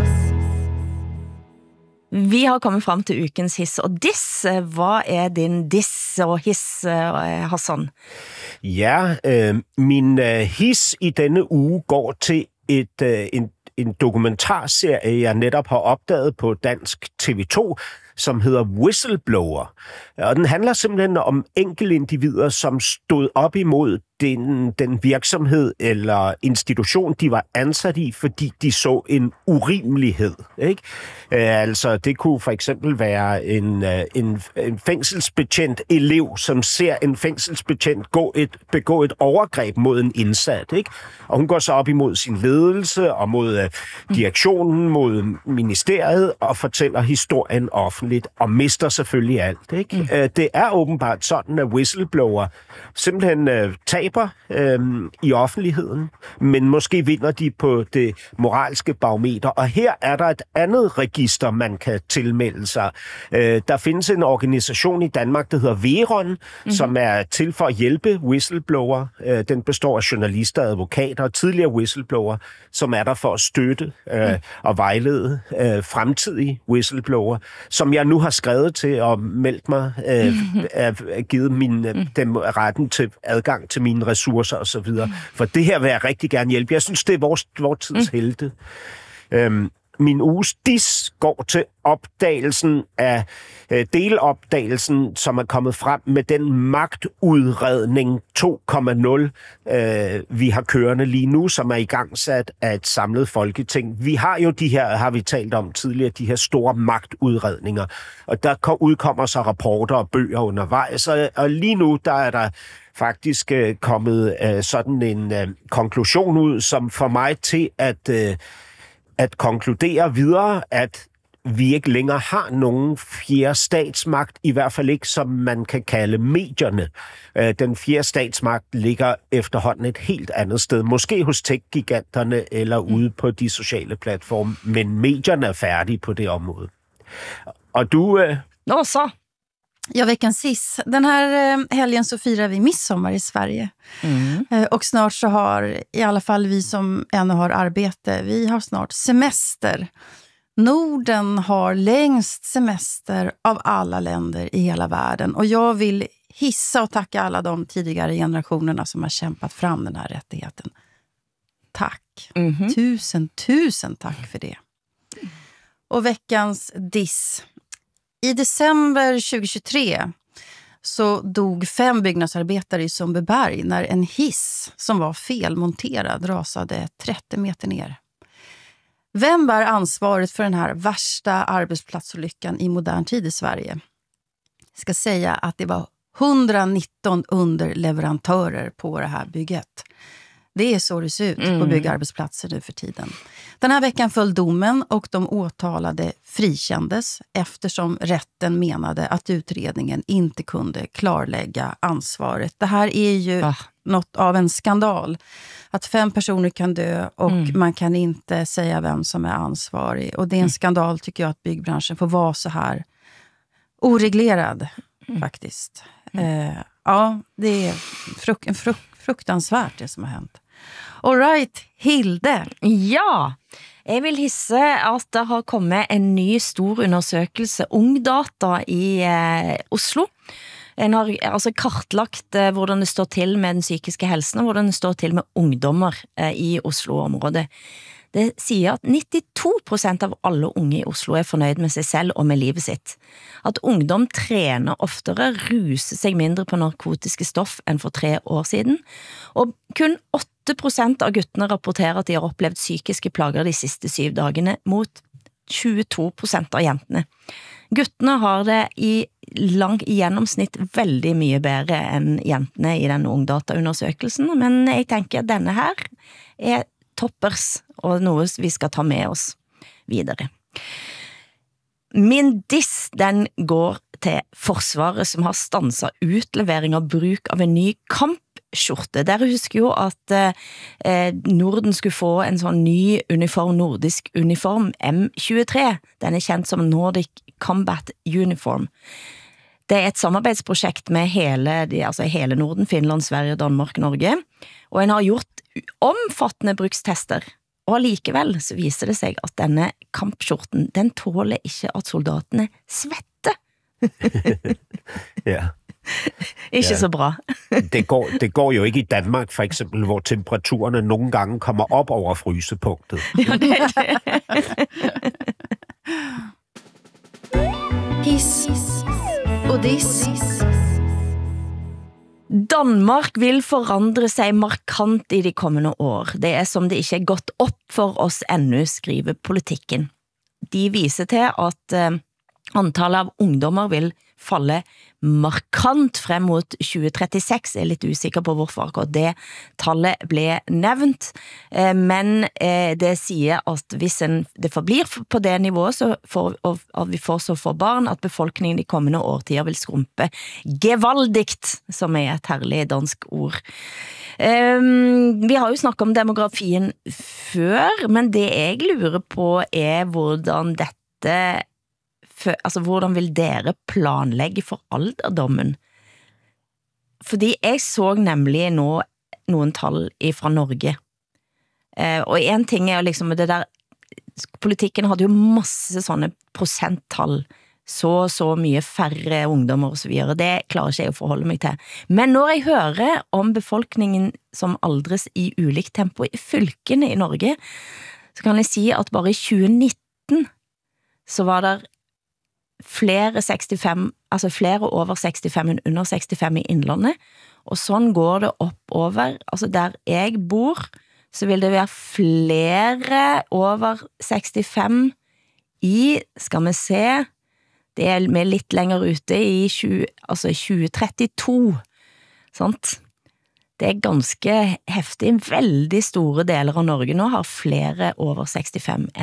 Vi har kommet frem til ukens hiss og diss. Hvad er din diss og hiss, Hassan? Ja, øh, min øh, hiss i denne uge går til et, øh, en, en dokumentarserie, jeg netop har opdaget på dansk T V to, som hedder Whistleblower. Og den handler simpelthen om enkeltindivider, som stod op imod den, den virksomhed eller institution, de var ansat i, fordi de så en urimelighed. Ikke? Øh, altså, det kunne for eksempel være en, en, en fængselsbetjent elev, som ser en fængselsbetjent gå et, begå et overgreb mod en indsat. Ikke? Og hun går så op imod sin ledelse og mod øh, direktionen, mod ministeriet og fortæller historien offentligt og mister selvfølgelig alt. Ikke? Mm. Øh, det er åbenbart sådan, at whistleblower simpelthen øh, taber øh, i offentligheden, men måske vinder de på det moralske barometer. Og her er der et andet register, man kan tilmelde sig. Øh, der findes en organisation i Danmark, der hedder Veron, mm-hmm. som er til for at hjælpe whistleblower. Øh, den består af journalister, advokater og tidligere whistleblower, som er der for at støtte øh, mm. og vejlede øh, fremtidige whistleblower, som jeg nu har skrevet til og meldt mig, øh, er givet min, øh, dem retten til adgang til mine ressourcer osv. For det her vil jeg rigtig gerne hjælpe. Jeg synes, det er vores, vores tids helte. Øhm, min uges diss går til opdagelsen af øh, delopdagelsen, som er kommet frem med den magtudredning to komma nul, øh, vi har kørende lige nu, som er i gang sat af et samlet folketing. Vi har jo de her, har vi talt om tidligere, de her store magtudredninger, og der udkommer så rapporter og bøger undervejs, og, og lige nu der er der faktisk øh, kommet øh, sådan en øh, konklusion ud, som får mig til at, øh, at konkludere videre, at vi ikke længere har nogen fjerde statsmagt, i hvert fald ikke som man kan kalde medierne. Øh, den fjerde statsmagt ligger efterhånden et helt andet sted, måske hos tech-giganterne eller mm. ude på de sociale platforme, men medierne er færdige på det område. Og du... Øh... Nå så! Ja, veckans hiss. Den här helgen så firar vi midsommar i Sverige. Mm. Och snart så har, i alla fall vi som ännu har arbete, vi har snart semester. Norden har längst semester av alla länder i hela världen. Och jag vill hissa och tacka alla de tidigare generationerna som har kämpat fram den här rättigheten. Tack. Mm-hmm. Tusen, tusen tack för det. Och veckans diss. I december tjugohundratjugotre så dog fem byggnadsarbetare i Sundbyberg när en hiss som var felmonterad rasade trettio meter ner. Vem bär ansvaret för den här värsta arbetsplatsolyckan i modern tid i Sverige? Jag ska säga att det var hundranitton underleverantörer på det här bygget. Det är så det ser ut mm. på byggarbetsplatser nu för tiden. Den här veckan föll domen och de åtalade frikändes eftersom rätten menade att utredningen inte kunde klarlägga ansvaret. Det här är ju ah. något av en skandal. Att fem personer kan dö och mm. man kan inte säga vem som är ansvarig. Och det är en mm. skandal tycker jag att byggbranschen får vara så här oreglerad mm. faktiskt. Mm. Eh, ja, det är fruk- en fruk- fruktansvärt det som har hänt. All right, Hilde. Ja, jeg vil hisse at det har kommet en ny stor undersøkelse, Ungdata i eh, Oslo. En har altså kartlagt eh, hvordan det står til med den psykiske helsen, og hvordan det står til med ungdommer eh, i Oslo-området. Det sier at nittito prosent av alle unge i Oslo er fornøyd med seg selv og med livet sitt. At ungdom trener oftere, ruser seg mindre på narkotiske stoff enn for tre år siden, og kun åtte prosent av guttene rapporterer at de har opplevd psykiske plager de siste syv dagene, mot tjueto prosent av jentene. Guttene har det i lang i gjennomsnitt veldig mye bedre enn jentene i denne ungdataundersøkelsen, men jeg tenker at denne her er toppers, og noe vi skal ta med oss videre. Min diss, den går til Forsvaret, som har stanset utlevering og bruk av en ny kampskjorte. Dere husker jo at eh, Norden skulle få en sånn ny uniform, nordisk uniform, M tjuetre. Den er kjent som Nordic Combat Uniform. Det er et samarbeidsprojekt med hele, altså hele Norden, Finland, Sverige, Danmark, Norge, og en har gjort omfattende brukstester, og likevel så viser det seg at denne kampskjorten, den tåler ikke at soldatene svetter. Ja. Ikke ja. Så bra. det, går, det går jo ikke i Danmark, for eksempel, hvor temperaturerne nogle gange kommer op over frysepunktet. Ja, det er det. Hiss og diss. Danmark vil forandre seg markant i de kommende år. Det er som det ikke er gått opp for oss ennå, skriver politikken. De viser til at eh, antallet av ungdommer vil falle markant frem mot tjue trettiseks. Jeg er litt usikker på hvorfor akkurat det tallet ble nevnt, eh, men eh, det sier at hvis en, det forblir på det nivået, så får, og, og vi får så få barn, at befolkningen de kommende årtider vil skrumpe gevaldigt, som er et herlig dansk ord. Um, vi har jo snakket om demografien før, men det jeg lurer på er hvordan dette For, altså, hvordan vil dere planlegge for alderdommen? Fordi jeg så nemlig nå noen tall fra Norge. Eh, og en ting er jo liksom det der, politikken hadde jo masse sånne prosenttall, så så mye færre ungdommer og så videre. Det klarer ikke jeg å forholde meg til. Men når jeg hører om befolkningen som aldres i ulikt tempo i fylkene i Norge, så kan jeg si at bare i tjue nitten nitten så var det flere sekstifem, altså flere over sekstifem enn under sekstifem i Innlandet, og sånn går det oppover. Altså der jeg bor, så vil det være flere over sekstifem i, skal vi se, det er med litt lenger ute i tjue, altså tjue trettito, sant? Det er ganske heftig. Veldig store deler av Norge nå har flere over sekstifem enn